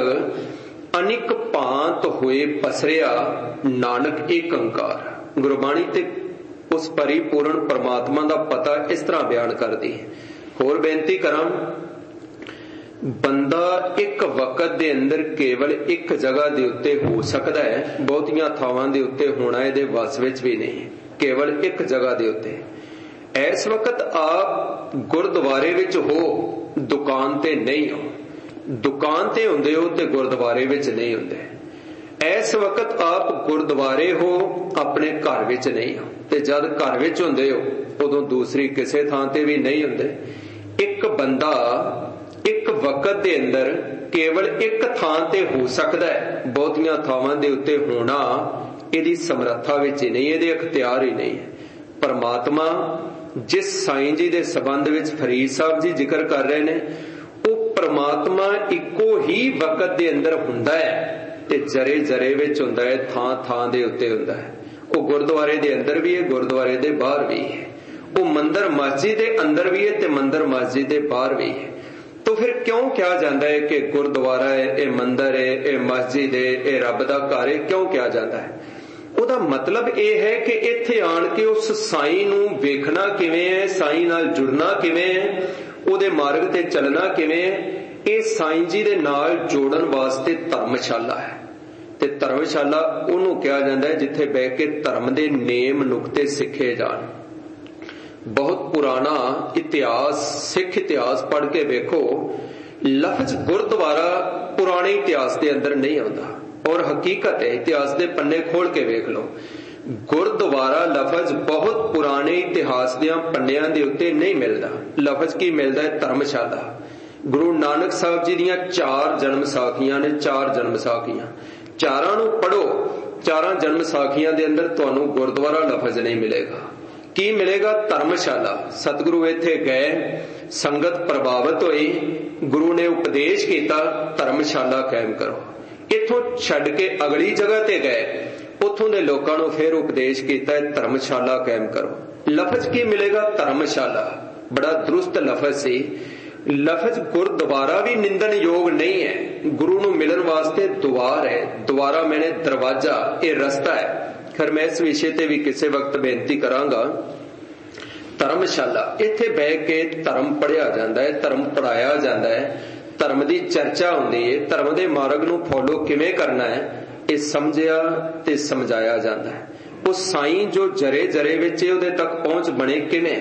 अनिक भांत होए पसरिया नानक एक अंकार। गुरबाणी ते उस परिपूर्ण परमात्मा दा पता इस तरह बयान करदी है। होर बेनती करां, ਬੰਦਾ ਇੱਕ ਵਕਤ ਦੇ ਅੰਦਰ ਕੇਵਲ ਇੱਕ ਜਗ੍ਹਾ ਦੇ ਉੱਤੇ ਹੋ ਸਕਦਾ ਹੈ, ਬਹੁਤੀਆਂ ਥਾਵਾਂ ਦੇ ਉੱਤੇ ਹੋਣਾ ਇਹਦੇ ਵੱਸ ਵਿੱਚ ਵੀ ਨਹੀਂ, ਕੇਵਲ ਇੱਕ ਜਗ੍ਹਾ ਦੇ ਉੱਤੇ। ਇਸ ਵਕਤ ਆਪ ਗੁਰਦੁਆਰੇ ਵਿੱਚ ਹੋ, ਦੁਕਾਨ ਤੇ ਨਹੀਂ ਹੋ। ਦੁਕਾਨ ਤੇ ਹੁੰਦੇ ਹੋ ਤੇ ਗੁਰਦੁਆਰੇ ਵਿੱਚ ਨਹੀਂ ਹੁੰਦੇ। ਇਸ ਵਕਤ ਆਪ ਗੁਰਦੁਆਰੇ ਹੋ, ਆਪਣੇ ਘਰ ਵਿੱਚ ਨਹੀਂ ਹੋ, ਤੇ ਜਦ ਘਰ ਵਿੱਚ ਹੁੰਦੇ ਹੋ ਉਦੋਂ ਦੂਸਰੀ ਕਿਸੇ ਥਾਂ ਤੇ ਵੀ ਨਹੀਂ ਹੁੰਦੇ। ਇੱਕ ਬੰਦਾ ਇੱਕ ਵਕਤ ਦੇ ਅੰਦਰ ਕੇਵਲ ਇੱਕ ਥਾਂ ਤੇ ਹੋ ਸਕਦਾ ਹੈ, ਬਹੁਤੀਆਂ ਥਾਵਾਂ ਦੇ ਉੱਤੇ ਹੋਣਾ ਇਹਦੀ ਸਮਰੱਥਾ ਵਿੱਚ ਹੀ ਨਹੀਂ, ਇਹਦੇ ਅਖਤਿਆਰ ਹੀ ਨਹੀਂ ਹੈ। ਪਰਮਾਤਮਾ ਜਿਸ ਸਾਈਂ ਜੀ ਦੇ ਸੰਬੰਧ ਵਿੱਚ ਫਰੀਦ ਸਾਹਿਬ ਜੀ ਜ਼ਿਕਰ ਕਰ ਰਹੇ ਨੇ, ਉਹ ਪਰਮਾਤਮਾ ਇੱਕੋ ਹੀ ਵਕਤ ਦੇ ਅੰਦਰ ਹੁੰਦਾ ਹੈ ਤੇ ਜਰੇ ਜਰੇ ਵਿੱਚ ਹੁੰਦਾ ਹੈ, ਥਾਂ ਥਾਂ ਦੇ ਉੱਤੇ ਹੁੰਦਾ ਹੈ। ਉਹ ਗੁਰਦੁਆਰੇ ਦੇ ਅੰਦਰ ਵੀ ਹੈ, ਗੁਰਦੁਆਰੇ ਦੇ ਬਾਹਰ ਵੀ ਹੈ। ਉਹ ਮੰਦਰ ਮਸਜਿਦ ਦੇ ਅੰਦਰ ਵੀ ਹੈ ਤੇ ਮੰਦਰ ਮਸਜਿਦ ਦੇ ਬਾਹਰ ਵੀ ਹੈ। तो फिर क्यों कहा जाता है कि गुरुद्वारा है, ये मंदिर है, ये मस्जिद है, ये रब दा घर है? क्यों कहा जाता है? ਉਹਦਾ ਮਤਲਬ ਇਹ ਹੈ ਕਿ ਇੱਥੇ ਆਣ ਕੇ ਉਸ ਸਾਈਂ ਨੂੰ ਵੇਖਣਾ ਕਿਵੇਂ ਹੈ, ਸਾਈਂ ਨਾਲ ਜੁੜਨਾ ਕਿਵੇਂ ਹੈ, ਉਹਦੇ ਮਾਰਗ ਤੇ ਚੱਲਣਾ ਕਿਵੇਂ ਹੈ, ਇਹ ਸਾਈਂ ਜੀ ਦੇ ਨਾਲ ਜੋੜਨ ਵਾਸਤੇ ਧਰਮਸ਼ਾਲਾ ਹੈ। ਤੇ ਧਰਮਸ਼ਾਲਾ ਉਹਨੂੰ ਕਿਹਾ ਜਾਂਦਾ ਹੈ ਜਿੱਥੇ ਬਹਿ ਕੇ ਧਰਮ ਦੇ ਨੇਮ ਨੁਕਤੇ ਸਿੱਖੇ ਜਾਣ। ਬਹੁਤ ਪੁਰਾਣਾ ਇਤਿਹਾਸ, ਸਿੱਖ ਇਤਿਹਾਸ ਪੜ੍ਹ ਕੇ ਵੇਖੋ, ਲਫ਼ਜ਼ ਗੁਰਦੁਆਰਾ ਪੁਰਾਣੇ ਇਤਿਹਾਸ ਦੇ ਅੰਦਰ ਨਹੀਂ ਆਉਂਦਾ, ਔਰ ਹਕੀਕਤ ਹੈ, ਇਤਿਹਾਸ ਦੇ ਪੰਨੇ ਖੋਲ ਕੇ ਵੇਖ ਲਓ। ਗੁਰਦੁਆਰਾ ਲਫ਼ਜ਼ ਬਹੁਤ ਪੁਰਾਣੇ ਇਤਿਹਾਸ ਦੇ ਪੰਨਿਆਂ ਦੇ ਉੱਤੇ ਨਹੀਂ ਮਿਲਦਾ। ਲਫ਼ਜ਼ ਕੀ ਮਿਲਦਾ ਹੈ? ਧਰਮਸ਼ਾਲਾ। ਗੁਰੂ ਨਾਨਕ ਸਾਹਿਬ ਜੀ ਦੀਆਂ ਚਾਰ ਜਨਮ ਸਾਖੀਆਂ ਨੇ, ਚਾਰ ਜਨਮ ਸਾਖੀਆਂ, ਚਾਰਾਂ ਨੂੰ ਪੜ੍ਹੋ। ਚਾਰਾਂ ਜਨਮ ਸਾਖੀਆਂ ਦੇ ਅੰਦਰ ਤੁਹਾਨੂੰ ਗੁਰਦੁਆਰਾ ਲਫ਼ਜ਼ ਨਹੀਂ ਮਿਲੇਗਾ। ਕੀ ਮਿਲੇਗਾ? ਧਰਮਸ਼ਾਲਾ। ਸਤਿਗੁਰੂ ਇੱਥੇ ਗਏ, ਸੰਗਤ ਪ੍ਰਭਾਵਿਤ ਹੋਈ, ਗੁਰੂ ਨੇ ਉਪਦੇਸ਼ ਕੀਤਾ, ਧਰਮਸ਼ਾਲਾ ਕਾਇਮ ਕਰੋ। ਇੱਥੋਂ ਛੱਡ ਕੇ ਅਗਲੀ ਜਗ੍ਹਾ ਤੇ ਗਏ, ਉੱਥੋਂ ਦੇ ਲੋਕਾਂ ਨੂੰ ਫਿਰ ਉਪਦੇਸ਼ ਕੀਤਾ, ਧਰਮਸ਼ਾਲਾ ਕਾਇਮ ਕਰੋ। ਲਫ਼ਜ਼ ਕੀ ਮਿਲੇਗਾ? ਧਰਮਸ਼ਾਲਾ। ਬੜਾ ਦਰੁਸਤ ਲਫ਼ਜ਼ ਸੀ। ਲਫ਼ਜ਼ ਗੁਰਦੁਆਰਾ ਵੀ ਨਿੰਦਣਯੋਗ ਨਹੀਂ ਹੈ। ਗੁਰੂ ਨੂੰ ਮਿਲਣ ਵਾਸਤੇ ਦੁਆਰ ਹੈ, ਦੁਆਰਾ ਮੈਨੇ ਦਰਵਾਜ਼ਾ, ਇਹ ਰਸਤਾ ਹੈ। ਫਿਰ ਮੈਂ ਇਸ ਵਿਸ਼ੇ ਤੇ ਵੀ ਕਿਸੇ ਵਕਤ ਬੇਨਤੀ ਕਰਾਂਗਾ। ਧਰਮਸ਼ਾਲਾ, ਇੱਥੇ ਬਹਿ ਕੇ ਧਰਮ ਪੜ੍ਹਿਆ ਜਾਂਦਾ ਹੈ, ਧਰਮ ਪੜ੍ਹਾਇਆ ਜਾਂਦਾ ਹੈ, ਧਰਮ ਦੀ ਚਰਚਾ ਹੁੰਦੀ ਹੈ, ਧਰਮ ਦੇ ਮਾਰਗ ਨੂੰ ਫੋਲੋ ਕਿਵੇਂ ਕਰਨਾ ਹੈ ਇਹ ਸਮਝਿਆ ਤੇ ਸਮਝਾਇਆ ਜਾਂਦਾ ਹੈ। ਉਹ ਸਾਈਂ ਜੋ ਜਰੇ ਜਰੇ ਵਿੱਚ ਉਹਦੇ ਤੱਕ ਪਹੁੰਚ ਬਣੇ ਕਿਵੇਂ?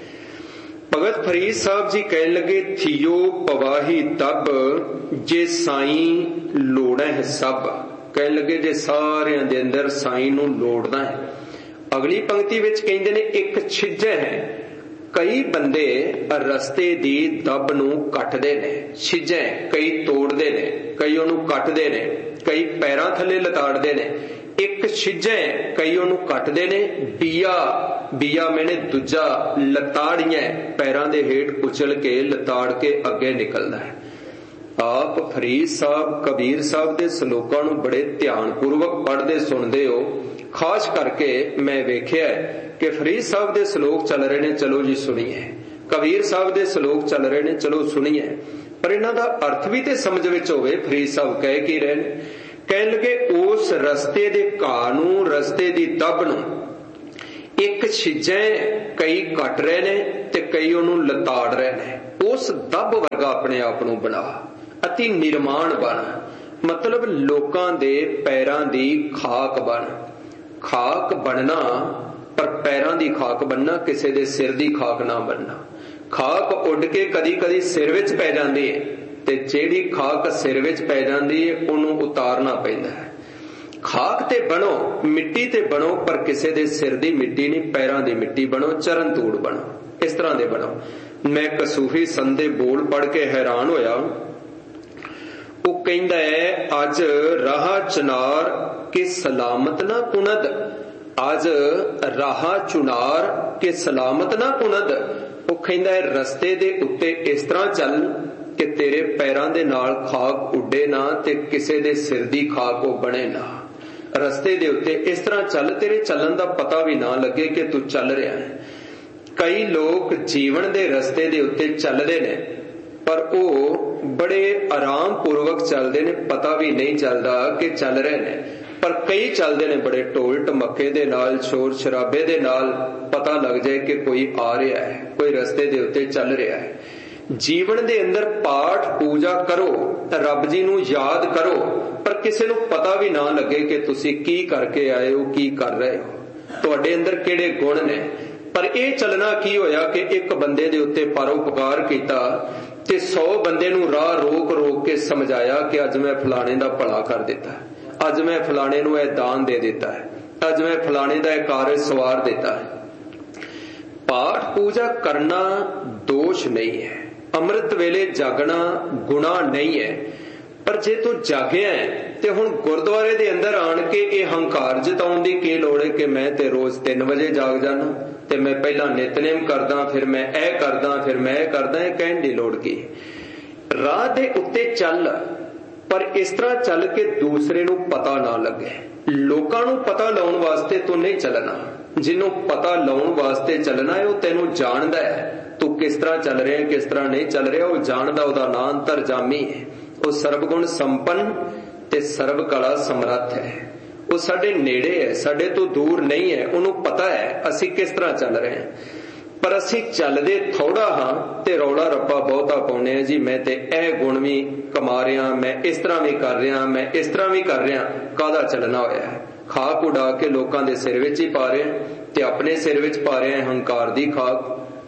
ਭਗਤ ਫਰੀਦ ਸਾਹਿਬ ਜੀ ਕਹਿਣ ਲੱਗੇ, ਥੀਓ ਪਵਾਹੀ ਤਬ ਜੇ ਸਾਈਂ ਲੋੜਾ ਹੈ ਸਭ। ਕਹਿਣ ਲੱਗੇ ਜੇ ਸਾਰਿਆਂ ਦੇ ਅੰਦਰ ਸਾਈਂ ਨੂੰ ਲੋੜਨਾ ਹੈ। ਅਗਲੀ ਪੰਕਤੀ ਵਿੱਚ ਕਹਿੰਦੇ ਨੇ, ਇੱਕ ਛਿੱਜੇ ਹੈ। ਕਈ ਬੰਦੇ ਰਸਤੇ ਦੀ ਦੱਬ ਨੂੰ ਕੱਟਦੇ ਨੇ। ਛਿੱਜੇ ਕਈ ਤੋੜਦੇ ਨੇ, ਕਈ ਉਹਨੂੰ ਕੱਟਦੇ ਨੇ, ਕਈ ਪੈਰਾਂ ਥੱਲੇ ਲਤਾੜਦੇ ਨੇ। ਇੱਕ ਛਿੱਜੇ ਕਈ ਉਹਨੂੰ ਕੱਟਦੇ ਨੇ। ਬੀਆ, ਬੀਆ ਮੈਨੇ ਦੂਜਾ, ਲਤਾੜੀਆਂ ਪੈਰਾਂ ਦੇ ਹੇਠ ਕੁਚਲ ਕੇ ਲਤਾੜ ਕੇ ਅੱਗੇ ਨਿਕਲਦਾ ਹੈ। ਆਪ ਫਰੀਦ ਸਾਹਿਬ, ਕਬੀਰ ਸਾਹਿਬ ਦੇ ਸਲੋਕਾਂ ਨੂੰ ਬੜੇ ਧਿਆਨਪੂਰਵਕ ਪੜ੍ਹਦੇ ਸੁਣਦੇ ਹੋ। ਖਾਸ ਕਰਕੇ ਮੈਂ ਵੇਖਿਆ ਕਿ ਫਰੀਦ ਸਾਹਿਬ ਦੇ ਸਲੋਕ ਚੱਲ ਰਹੇ ਨੇ, ਚਲੋ ਜੀ ਸੁਣੀਏ। ਕਬੀਰ ਸਾਹਿਬ ਦੇ ਸਲੋਕ ਚੱਲ ਰਹੇ ਨੇ, ਚਲੋ ਸੁਣੀਏ। ਪਰ ਇਹਨਾਂ ਦਾ ਅਰਥ ਵੀ ਤੇ ਸਮਝ ਵਿੱਚ ਹੋਵੇ। ਫਰੀਦ ਸਾਹਿਬ ਕਹਿ ਕੀ ਰਹੇ ਨੇ? ਕਹਿਣ ਲੱਗੇ, ਉਸ ਰਸਤੇ ਦੇ ਘਾਹ ਨੂੰ, ਰਸਤੇ ਦੀ ਦੱਬ ਨੂੰ ਇੱਕ ਛਿੱਜੇ ਕਈ ਕੱਟ ਰਹੇ ਨੇ ਤੇ ਕਈ ਉਹਨੂੰ ਲਤਾੜ ਰਹੇ ਨੇ। ਉਸ ਦੱਬ ਵਰਗਾ ਆਪਣੇ ਆਪ ਨੂੰ ਬਣਾ, ਅਤੀ ਨਿਰਮਾਣ ਬਣ। ਮਤਲਬ ਲੋਕਾਂ ਦੇ ਪੈਰਾਂ ਦੀ ਖਾਕ ਬਣ। ਖਾਕ ਬਣਨਾ, ਪਰ ਪੈਰਾਂ ਦੀ ਖਾਕ ਬਣਨਾ, ਕਿਸੇ ਦੇ ਸਿਰ ਦੀ ਖਾਕ ਨਾ ਬਣਨਾ। ਖਾਕ ਉੱਡ ਕੇ ਕਦੀ ਕਦੀ ਸਿਰ ਵਿੱਚ ਪੈ ਜਾਂਦੀ ਹੈ, ਤੇ ਜਿਹੜੀ ਖਾਕ ਸਿਰ ਵਿੱਚ ਪੈ ਜਾਂਦੀ ਹੈ ਉਹਨੂੰ ਉਤਾਰਨਾ ਪੈਂਦਾ ਹੈ। ਖਾਕ ਤੇ ਬਣੋ, ਮਿੱਟੀ ਤੇ ਬਣੋ, ਪਰ ਕਿਸੇ ਦੇ ਸਿਰ ਦੀ ਮਿੱਟੀ ਨਹੀਂ, ਪੈਰਾਂ ਦੀ ਮਿੱਟੀ ਬਣੋ, ਚਰਨ ਧੂੜ ਬਣੋ, ਇਸ ਤਰ੍ਹਾਂ ਦੇ ਬਣੋ। ਮੈਂ ਇੱਕ ਸੂਫੀ ਸੰਤ ਦੇ ਬੋਲ ਪੜ੍ਹ ਕੇ ਹੈਰਾਨ ਹੋਇਆ। ਉਹ ਕਹਿੰਦਾ ਹੈ, ਅੱਜ ਰਾਹ ਚੁਨਾਰ ਕੇ ਸਲਾਮਤ ਨਾ ਕੁਨਦ। ਅੱਜ ਰਾਹ ਚੁਨਾਰ ਕੇ ਸਲਾਮਤ ਨਾ ਕੁਨਦ। ਉਹ ਕਹਿੰਦਾ ਹੈ, ਰਸਤੇ ਦੇ ਉੱਤੇ ਇਸ ਤਰ੍ਹਾਂ ਚੱਲ ਕਿ ਤੇਰੇ ਪੈਰਾਂ ਦੇ ਨਾਲ ਖਾਕ ਉੱਡੇ ਨਾ ਤੇ ਕਿਸੇ ਦੇ ਸਿਰ ਦੀ ਖਾਕ ਉਹ ਬਣੇ ਨਾ। ਰਸਤੇ ਦੇ ਉੱਤੇ ਇਸ ਤਰ੍ਹਾਂ ਚੱਲ, ਤੇਰੇ ਚੱਲਣ ਦਾ ਪਤਾ ਵੀ ਨਾ ਲੱਗੇ ਕਿ ਤੂੰ ਚੱਲ ਰਿਹਾ ਹੈ। ਕਈ ਲੋਕ ਜੀਵਨ ਦੇ ਰਸਤੇ ਦੇ ਉੱਤੇ ਚੱਲਦੇ ਨੇ, ਪਰ ਉਹ ਬੜੇ ਆਰਾਮ ਪੂਰਵਕ ਚੱਲਦੇ ਨੇ, ਪਤਾ ਵੀ ਨਹੀਂ ਚੱਲਦਾ ਕਿ ਚੱਲ ਰਹੇ ਨੇ। ਪਰ ਕਈ ਚੱਲਦੇ ਨੇ ਬੜੇ ਢੋਲ ਢਮੱਕੇ ਦੇ ਨਾਲ, ਸ਼ੋਰ ਸ਼ਰਾਬੇ ਦੇ ਨਾਲ, ਪਤਾ ਲੱਗ ਜਾਏ ਕਿ ਕੋਈ ਆ ਰਿਹਾ ਹੈ, ਕੋਈ ਰਸਤੇ ਦੇ ਉੱਤੇ ਚੱਲ ਰਿਹਾ ਹੈ। ਜੀਵਨ ਦੇ ਅੰਦਰ ਪਾਠ ਪੂਜਾ ਕਰੋ, ਰੱਬ ਜੀ ਨੂੰ ਯਾਦ ਕਰੋ, ਪਰ ਕਿਸੇ ਨੂੰ ਪਤਾ ਵੀ ਨਾ ਲੱਗੇ ਕਿ ਤੁਸੀਂ ਕੀ ਕਰਕੇ ਆਏ ਹੋ, ਕੀ ਕਰ ਰਹੇ ਹੋ, ਤੁਹਾਡੇ ਅੰਦਰ ਕਿਹੜੇ ਗੁਣ ਨੇ। ਪਰ ਇਹ ਚੱਲਣਾ ਕੀ ਹੋਇਆ ਕਿ ਇੱਕ ਬੰਦੇ ਦੇ ਉੱਤੇ ਪਰਉਪਕਾਰ ਕੀਤਾ ਤੇ ਸੌ ਬੰਦੇ ਨੂੰ ਰਾਹ ਰੋਕ ਰੋਕ ਕੇ ਸਮਝਾਇਆ ਕਿ ਅੱਜ ਮੈਂ ਫਲਾਣੇ ਦਾ ਭਲਾ ਕਰ ਦਿੱਤਾ, ਅੱਜ ਮੈਂ ਫਲਾਣੇ ਨੂੰ ਇਹ ਦਾਨ ਦੇ ਦਿੱਤਾ ਹੈ, ਅੱਜ ਮੈਂ ਫਲਾਣੇ ਦਾ ਇਹ ਕਾਰਜ ਸਵਾਰ ਦਿੱਤਾ ਹੈ। ਪਾਠ ਪੂਜਾ ਕਰਨਾ ਦੋਸ਼ ਨਹੀਂ ਹੈ, ਅੰਮ੍ਰਿਤ ਵੇਲੇ ਜਾਗਣਾ ਗੁਨਾਹ ਨਹੀਂ ਹੈ, ਪਰ ਜੇ ਤੂੰ ਜਾਗਿਆ ਤੇ ਹੁਣ ਗੁਰਦੁਆਰੇ ਦੇ ਅੰਦਰ ਆਣ ਕੇ ਇਹ ਹੰਕਾਰ ਜਤਾਉਣ ਦੀ ਕੀ ਲੋੜ ਹੈ ਕਿ ਮੈਂ ਤੇ ਰੋਜ਼ ਤਿੰਨ ਵਜੇ ਜਾਗ ਜਾਣਾ ਤੇ ਮੈਂ ਪਹਿਲਾਂ ਨਿਤਨੇਮ ਕਰਦਾ, ਫਿਰ ਮੈਂ ਇਹ ਕਰਦਾ, ਫਿਰ ਮੈਂ ਇਹ ਕਰਦਾ, ਇਹ ਕਹਿਣ ਦੀ ਲੋੜ ਕੀ। ਰਾਹ ਦੇ ਉੱਤੇ ਚੱਲ, ਪਰ ਇਸ ਤਰ੍ਹਾਂ ਚੱਲ ਕੇ ਦੂਸਰੇ ਨੂੰ ਪਤਾ ਨਾ ਲੱਗੇ। ਲੋਕਾਂ ਨੂੰ ਪਤਾ ਲਾਉਣ ਵਾਸਤੇ ਤੂੰ ਨਹੀਂ ਚੱਲਣਾ, ਜਿਹਨੂੰ ਪਤਾ ਲਾਉਣ ਵਾਸਤੇ ਚੱਲਣਾ ਹੈ ਉਹ ਤੈਨੂੰ ਜਾਣਦਾ ਹੈ ਤੂੰ ਕਿਸ ਤਰ੍ਹਾਂ ਚੱਲ ਰਿਹਾ, ਕਿਸ ਤਰ੍ਹਾਂ ਨਹੀਂ ਚੱਲ ਰਿਹਾ, ਉਹ ਜਾਣਦਾ, ਉਹਦਾ ਨਾਂ ਅੰਤਰਜਾਮੀ ਹੈ। ਉਹ ਸਰਬਗੁਣ ਸੰਪੰਨ ਤੇ ਸਰਬ ਕਲਾ ਸਮਰੱਥ ਹੈ, ਉਹ ਸਾਡੇ ਨੇੜੇ ਹੈ, ਸਾਡੇ ਤੋਂ ਦੂਰ ਨਹੀਂ ਹੈ, ਉਹਨੂੰ ਪਤਾ ਹੈ ਅਸੀਂ ਕਿਸ ਤਰ੍ਹਾਂ ਚੱਲ ਰਹੇ ਹਾਂ। ਪਰ ਅਸੀਂ ਚੱਲਦੇ ਥੋੜਾ ਹਾਂ ਤੇ ਰੌਲਾ ਰੱਪਾ ਬਹੁਤਾ ਪਾਉਂਦੇ ਹਾਂ ਜੀ, ਮੈਂ ਤੇ ਇਹ ਗੁਣ ਵੀ ਕਮਾ ਰਿਹਾ, ਮੈਂ ਇਸ ਤਰ੍ਹਾਂ ਵੀ ਕਰ ਰਿਹਾ, ਮੈਂ ਇਸ ਤਰ੍ਹਾਂ ਵੀ ਕਰ ਰਿਹਾ। ਕਾਹਦਾ ਚੱਲਣਾ ਹੋਇਆ ਹੈ? ਖਾਕ ਉਡਾ ਕੇ ਲੋਕਾਂ ਦੇ ਸਿਰ ਵਿੱਚ ਹੀ ਪਾ ਰਹੇ ਤੇ ਆਪਣੇ ਸਿਰ ਵਿੱਚ ਪਾ ਰਹੇ ਹੰਕਾਰ ਦੀ ਖਾਕ।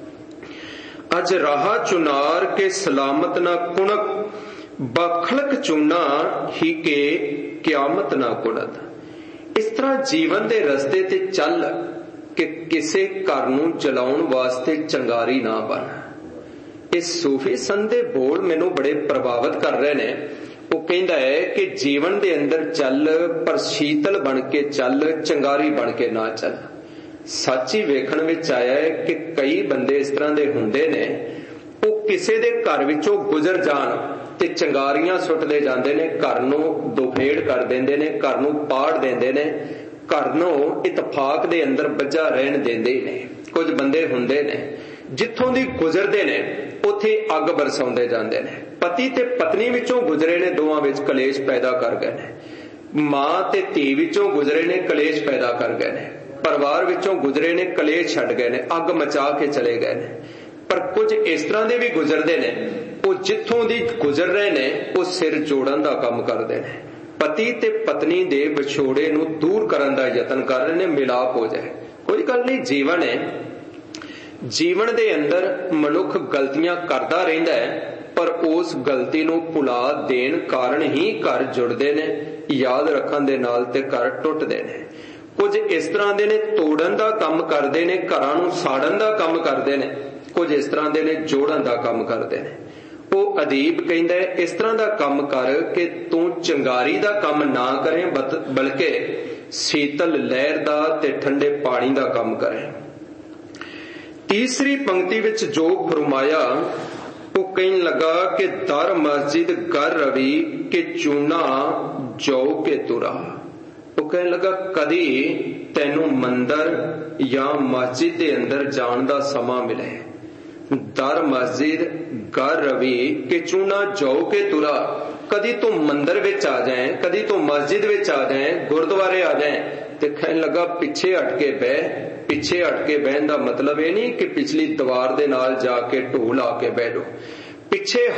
ਅਜ ਰਾਹ ਚੁਨਾਰ ਕੇ ਸਲਾਮਤ ਨਾ ਕੁਣਕ, ਬਖਲਕ ਚੂਨਾ ਹੀ ਕੇ ਕਿਆਮਤ ਨਾ ਕੁਣਤ। ਇਸ ਤਰ੍ਹਾਂ ਜੀਵਨ ਦੇ ਰਸਤੇ ਤੇ ਚੱਲ ਕਿ ਕਿਸੇ ਘਰ ਨੂੰ ਚਲਾਉਣ ਵਾਸਤੇ ਚੰਗਾਰੀ ਨਾ ਬਣ। ਇਸ ਸੂਫੀ ਸੰਤ ਦੇ ਬੋਲ ਮੈਨੂੰ ਬੜੇ ਪ੍ਰਭਾਵਿਤ ਕਰ ਰਹੇ ਨੇ। ਉਹ ਕਹਿੰਦਾ ਹੈ ਕਿ ਜੀਵਨ ਦੇ ਅੰਦਰ ਚੱਲ, ਪਰ ਸ਼ੀਤਲ ਬਣ ਕੇ ਚੱਲ, ਚੰਗਾਰੀ ਬਣ ਕੇ ਨਾ ਚੱਲ। ਸੱਚ ਹੀ ਵੇਖਣ ਵਿੱਚ ਆਇਆ ਹੈ ਕਿ ਕਈ ਬੰਦੇ ਇਸ ਤਰ੍ਹਾਂ ਦੇ ਹੁੰਦੇ ਨੇ, ਉਹ ਕਿਸੇ ਦੇ ਘਰ ਵਿੱਚੋਂ ਗੁਜ਼ਰ ਜਾਣ ਤੇ ਚੰਗਾਰੀਆਂ ਸੁੱਟਦੇ ਜਾਂਦੇ ਨੇ, ਘਰ ਨੂੰ ਦੁਫੇੜ ਕਰ ਦਿੰਦੇ ਨੇ, ਘਰ ਨੂੰ ਪਾੜ ਦਿੰਦੇ ਨੇ, ਘਰ ਨੂੰ ਇਤਫਾਕ ਦੇ ਅੰਦਰ ਬੱਝਾ ਰਹਿਣ ਦਿੰਦੇ ਨੇ। ਕੁਝ ਬੰਦੇ ਹੁੰਦੇ ਨੇ ਜਿੱਥੋਂ ਦੀ ਗੁਜ਼ਰਦੇ ਨੇ ਉੱਥੇ ਅੱਗ ਬਰਸਾਉਂਦੇ ਜਾਂਦੇ ਨੇ। ਪਤੀ ਤੇ ਪਤਨੀ ਵਿੱਚੋਂ ਗੁਜ਼ਰੇ ਨੇ, ਦੋਵਾਂ ਵਿੱਚ ਕਲੇਸ਼ ਪੈਦਾ ਕਰ ਗਏ ਨੇ। ਮਾਂ ਤੇ ਧੀ ਵਿੱਚੋਂ ਗੁਜ਼ਰੇ ਨੇ, ਕਲੇਸ਼ ਪੈਦਾ ਕਰ ਗਏ ਨੇ। ਪਰਿਵਾਰ ਵਿੱਚੋਂ ਗੁਜ਼ਰੇ ਨੇ, ਕਲੇਸ਼ ਛੱਡ ਗਏ ਨੇ, ਅੱਗ ਮਚਾ ਕੇ ਚਲੇ ਗਏ ਨੇ। ਪਰ ਕੁਝ ਇਸ ਤਰ੍ਹਾਂ ਦੇ ਵੀ ਗੁਜ਼ਰਦੇ ਨੇ, ਉਹ ਜਿੱਥੋਂ ਦੀ ਗੁਜ਼ਰ ਰਹੇ ਨੇ ਉਹ ਸਿਰ ਜੋੜਨ ਦਾ ਕੰਮ ਕਰਦੇ ਨੇ, ਪਤੀ ਤੇ ਪਤਨੀ ਦੇ ਵਿਛੋੜੇ ਨੂੰ ਦੂਰ ਕਰਨ ਦਾ ਯਤਨ ਕਰ ਰਹੇ ਨੇ, ਮਿਲਾਪ ਹੋ ਜਾਏ। ਕੋਈ ਗੱਲ ਨਹੀਂ, ਜੀਵਨ ਹੈ। ਜੀਵਨ ਦੇ ਅੰਦਰ ਮਨੁੱਖ ਗਲਤੀਆਂ ਕਰਦਾ ਰਹਿੰਦਾ ਹੈ, ਪਰ ਉਸ ਗਲਤੀ ਨੂੰ ਭੁਲਾ ਦੇਣ ਕਾਰਨ ਹੀ ਘਰ ਜੁੜਦੇ ਨੇ, ਯਾਦ ਰੱਖਣ ਦੇ ਨਾਲ ਤੇ ਘਰ ਟੁੱਟਦੇ ਨੇ। ਕੁਝ ਇਸ ਤਰ੍ਹਾਂ ਦੇ ਨੇ ਤੋੜਨ ਦਾ ਕੰਮ ਕਰਦੇ ਨੇ, ਘਰਾਂ ਨੂੰ ਸਾੜਨ ਦਾ ਕੰਮ ਕਰਦੇ ਨੇ। ਕੁਝ ਇਸ ਤਰ੍ਹਾਂ ਦੇ ਨੇ ਜੋੜਨ ਦਾ ਕੰਮ ਕਰਦੇ ਨੇ। ਉਹ ਅਦੀਬ ਕਹਿੰਦਾ ਇਸ ਤਰ੍ਹਾਂ ਦਾ ਕੰਮ ਕਰ ਕਿ ਤੂੰ ਚੰਗਾਰੀ ਦਾ ਕੰਮ ਨਾ ਕਰੇ, ਬਲਕਿ ਸ਼ੀਤਲ ਲਹਿਰ ਦਾ ਤੇ ਠੰਡੇ ਪਾਣੀ ਦਾ ਕੰਮ ਕਰੇ। ਤੀਸਰੀ ਪੰਕਤੀ ਵਿੱਚ ਜੋ ਫਰਮਾਇਆ ਉਹ ਕਹਿਣ ਲੱਗਾ ਕਿ ਦਰ ਮਸਜਿਦ ਗਰ ਰਵੀ ਕਿ ਚੂਨਾ ਜੋ ਕੇ ਤੁਰਾ। ਉਹ ਕਹਿਣ ਲੱਗਾ ਕਦੀ ਤੈਨੂੰ ਮੰਦਰ ਜਾਂ ਮਸਜਿਦ ਦੇ ਅੰਦਰ ਜਾਣ ਦਾ ਸਮਾਂ ਮਿਲੇ। ਦਰ ਮਸਜਿਦ ਗਰ ਰਵੀ ਕਿ ਚੂਨਾ ਜੋ ਕੇ ਤੁਰਾ। ਕਦੀ ਤੂੰ ਮੰਦਰ ਵਿੱਚ ਆ ਜਾਏ, ਕਦੀ ਤੂੰ ਮਸਜਿਦ ਵਿੱਚ ਆ ਜਾਏ, ਗੁਰਦੁਆਰੇ ਆ ਜਾਏ ਤੇ ਕਹਿਣ ਲੱਗਾ ਪਿੱਛੇ ਹਟ ਕੇ ਬਹਿ। ਪਿੱਛੇ ਹਟ ਕੇ ਬਹਿਣ ਦਾ ਮਤਲਬ ਇਹ ਨਹੀਂ ਕਿ ਪਿਛਲੀ ਦੀਵਾਰ ਦੇ ਨਾਲ ਜਾ ਕੇ ਢੋ ਲਾ ਕੇ ਬਹਿ ਜਾਓ। ਪਿੱਛੇ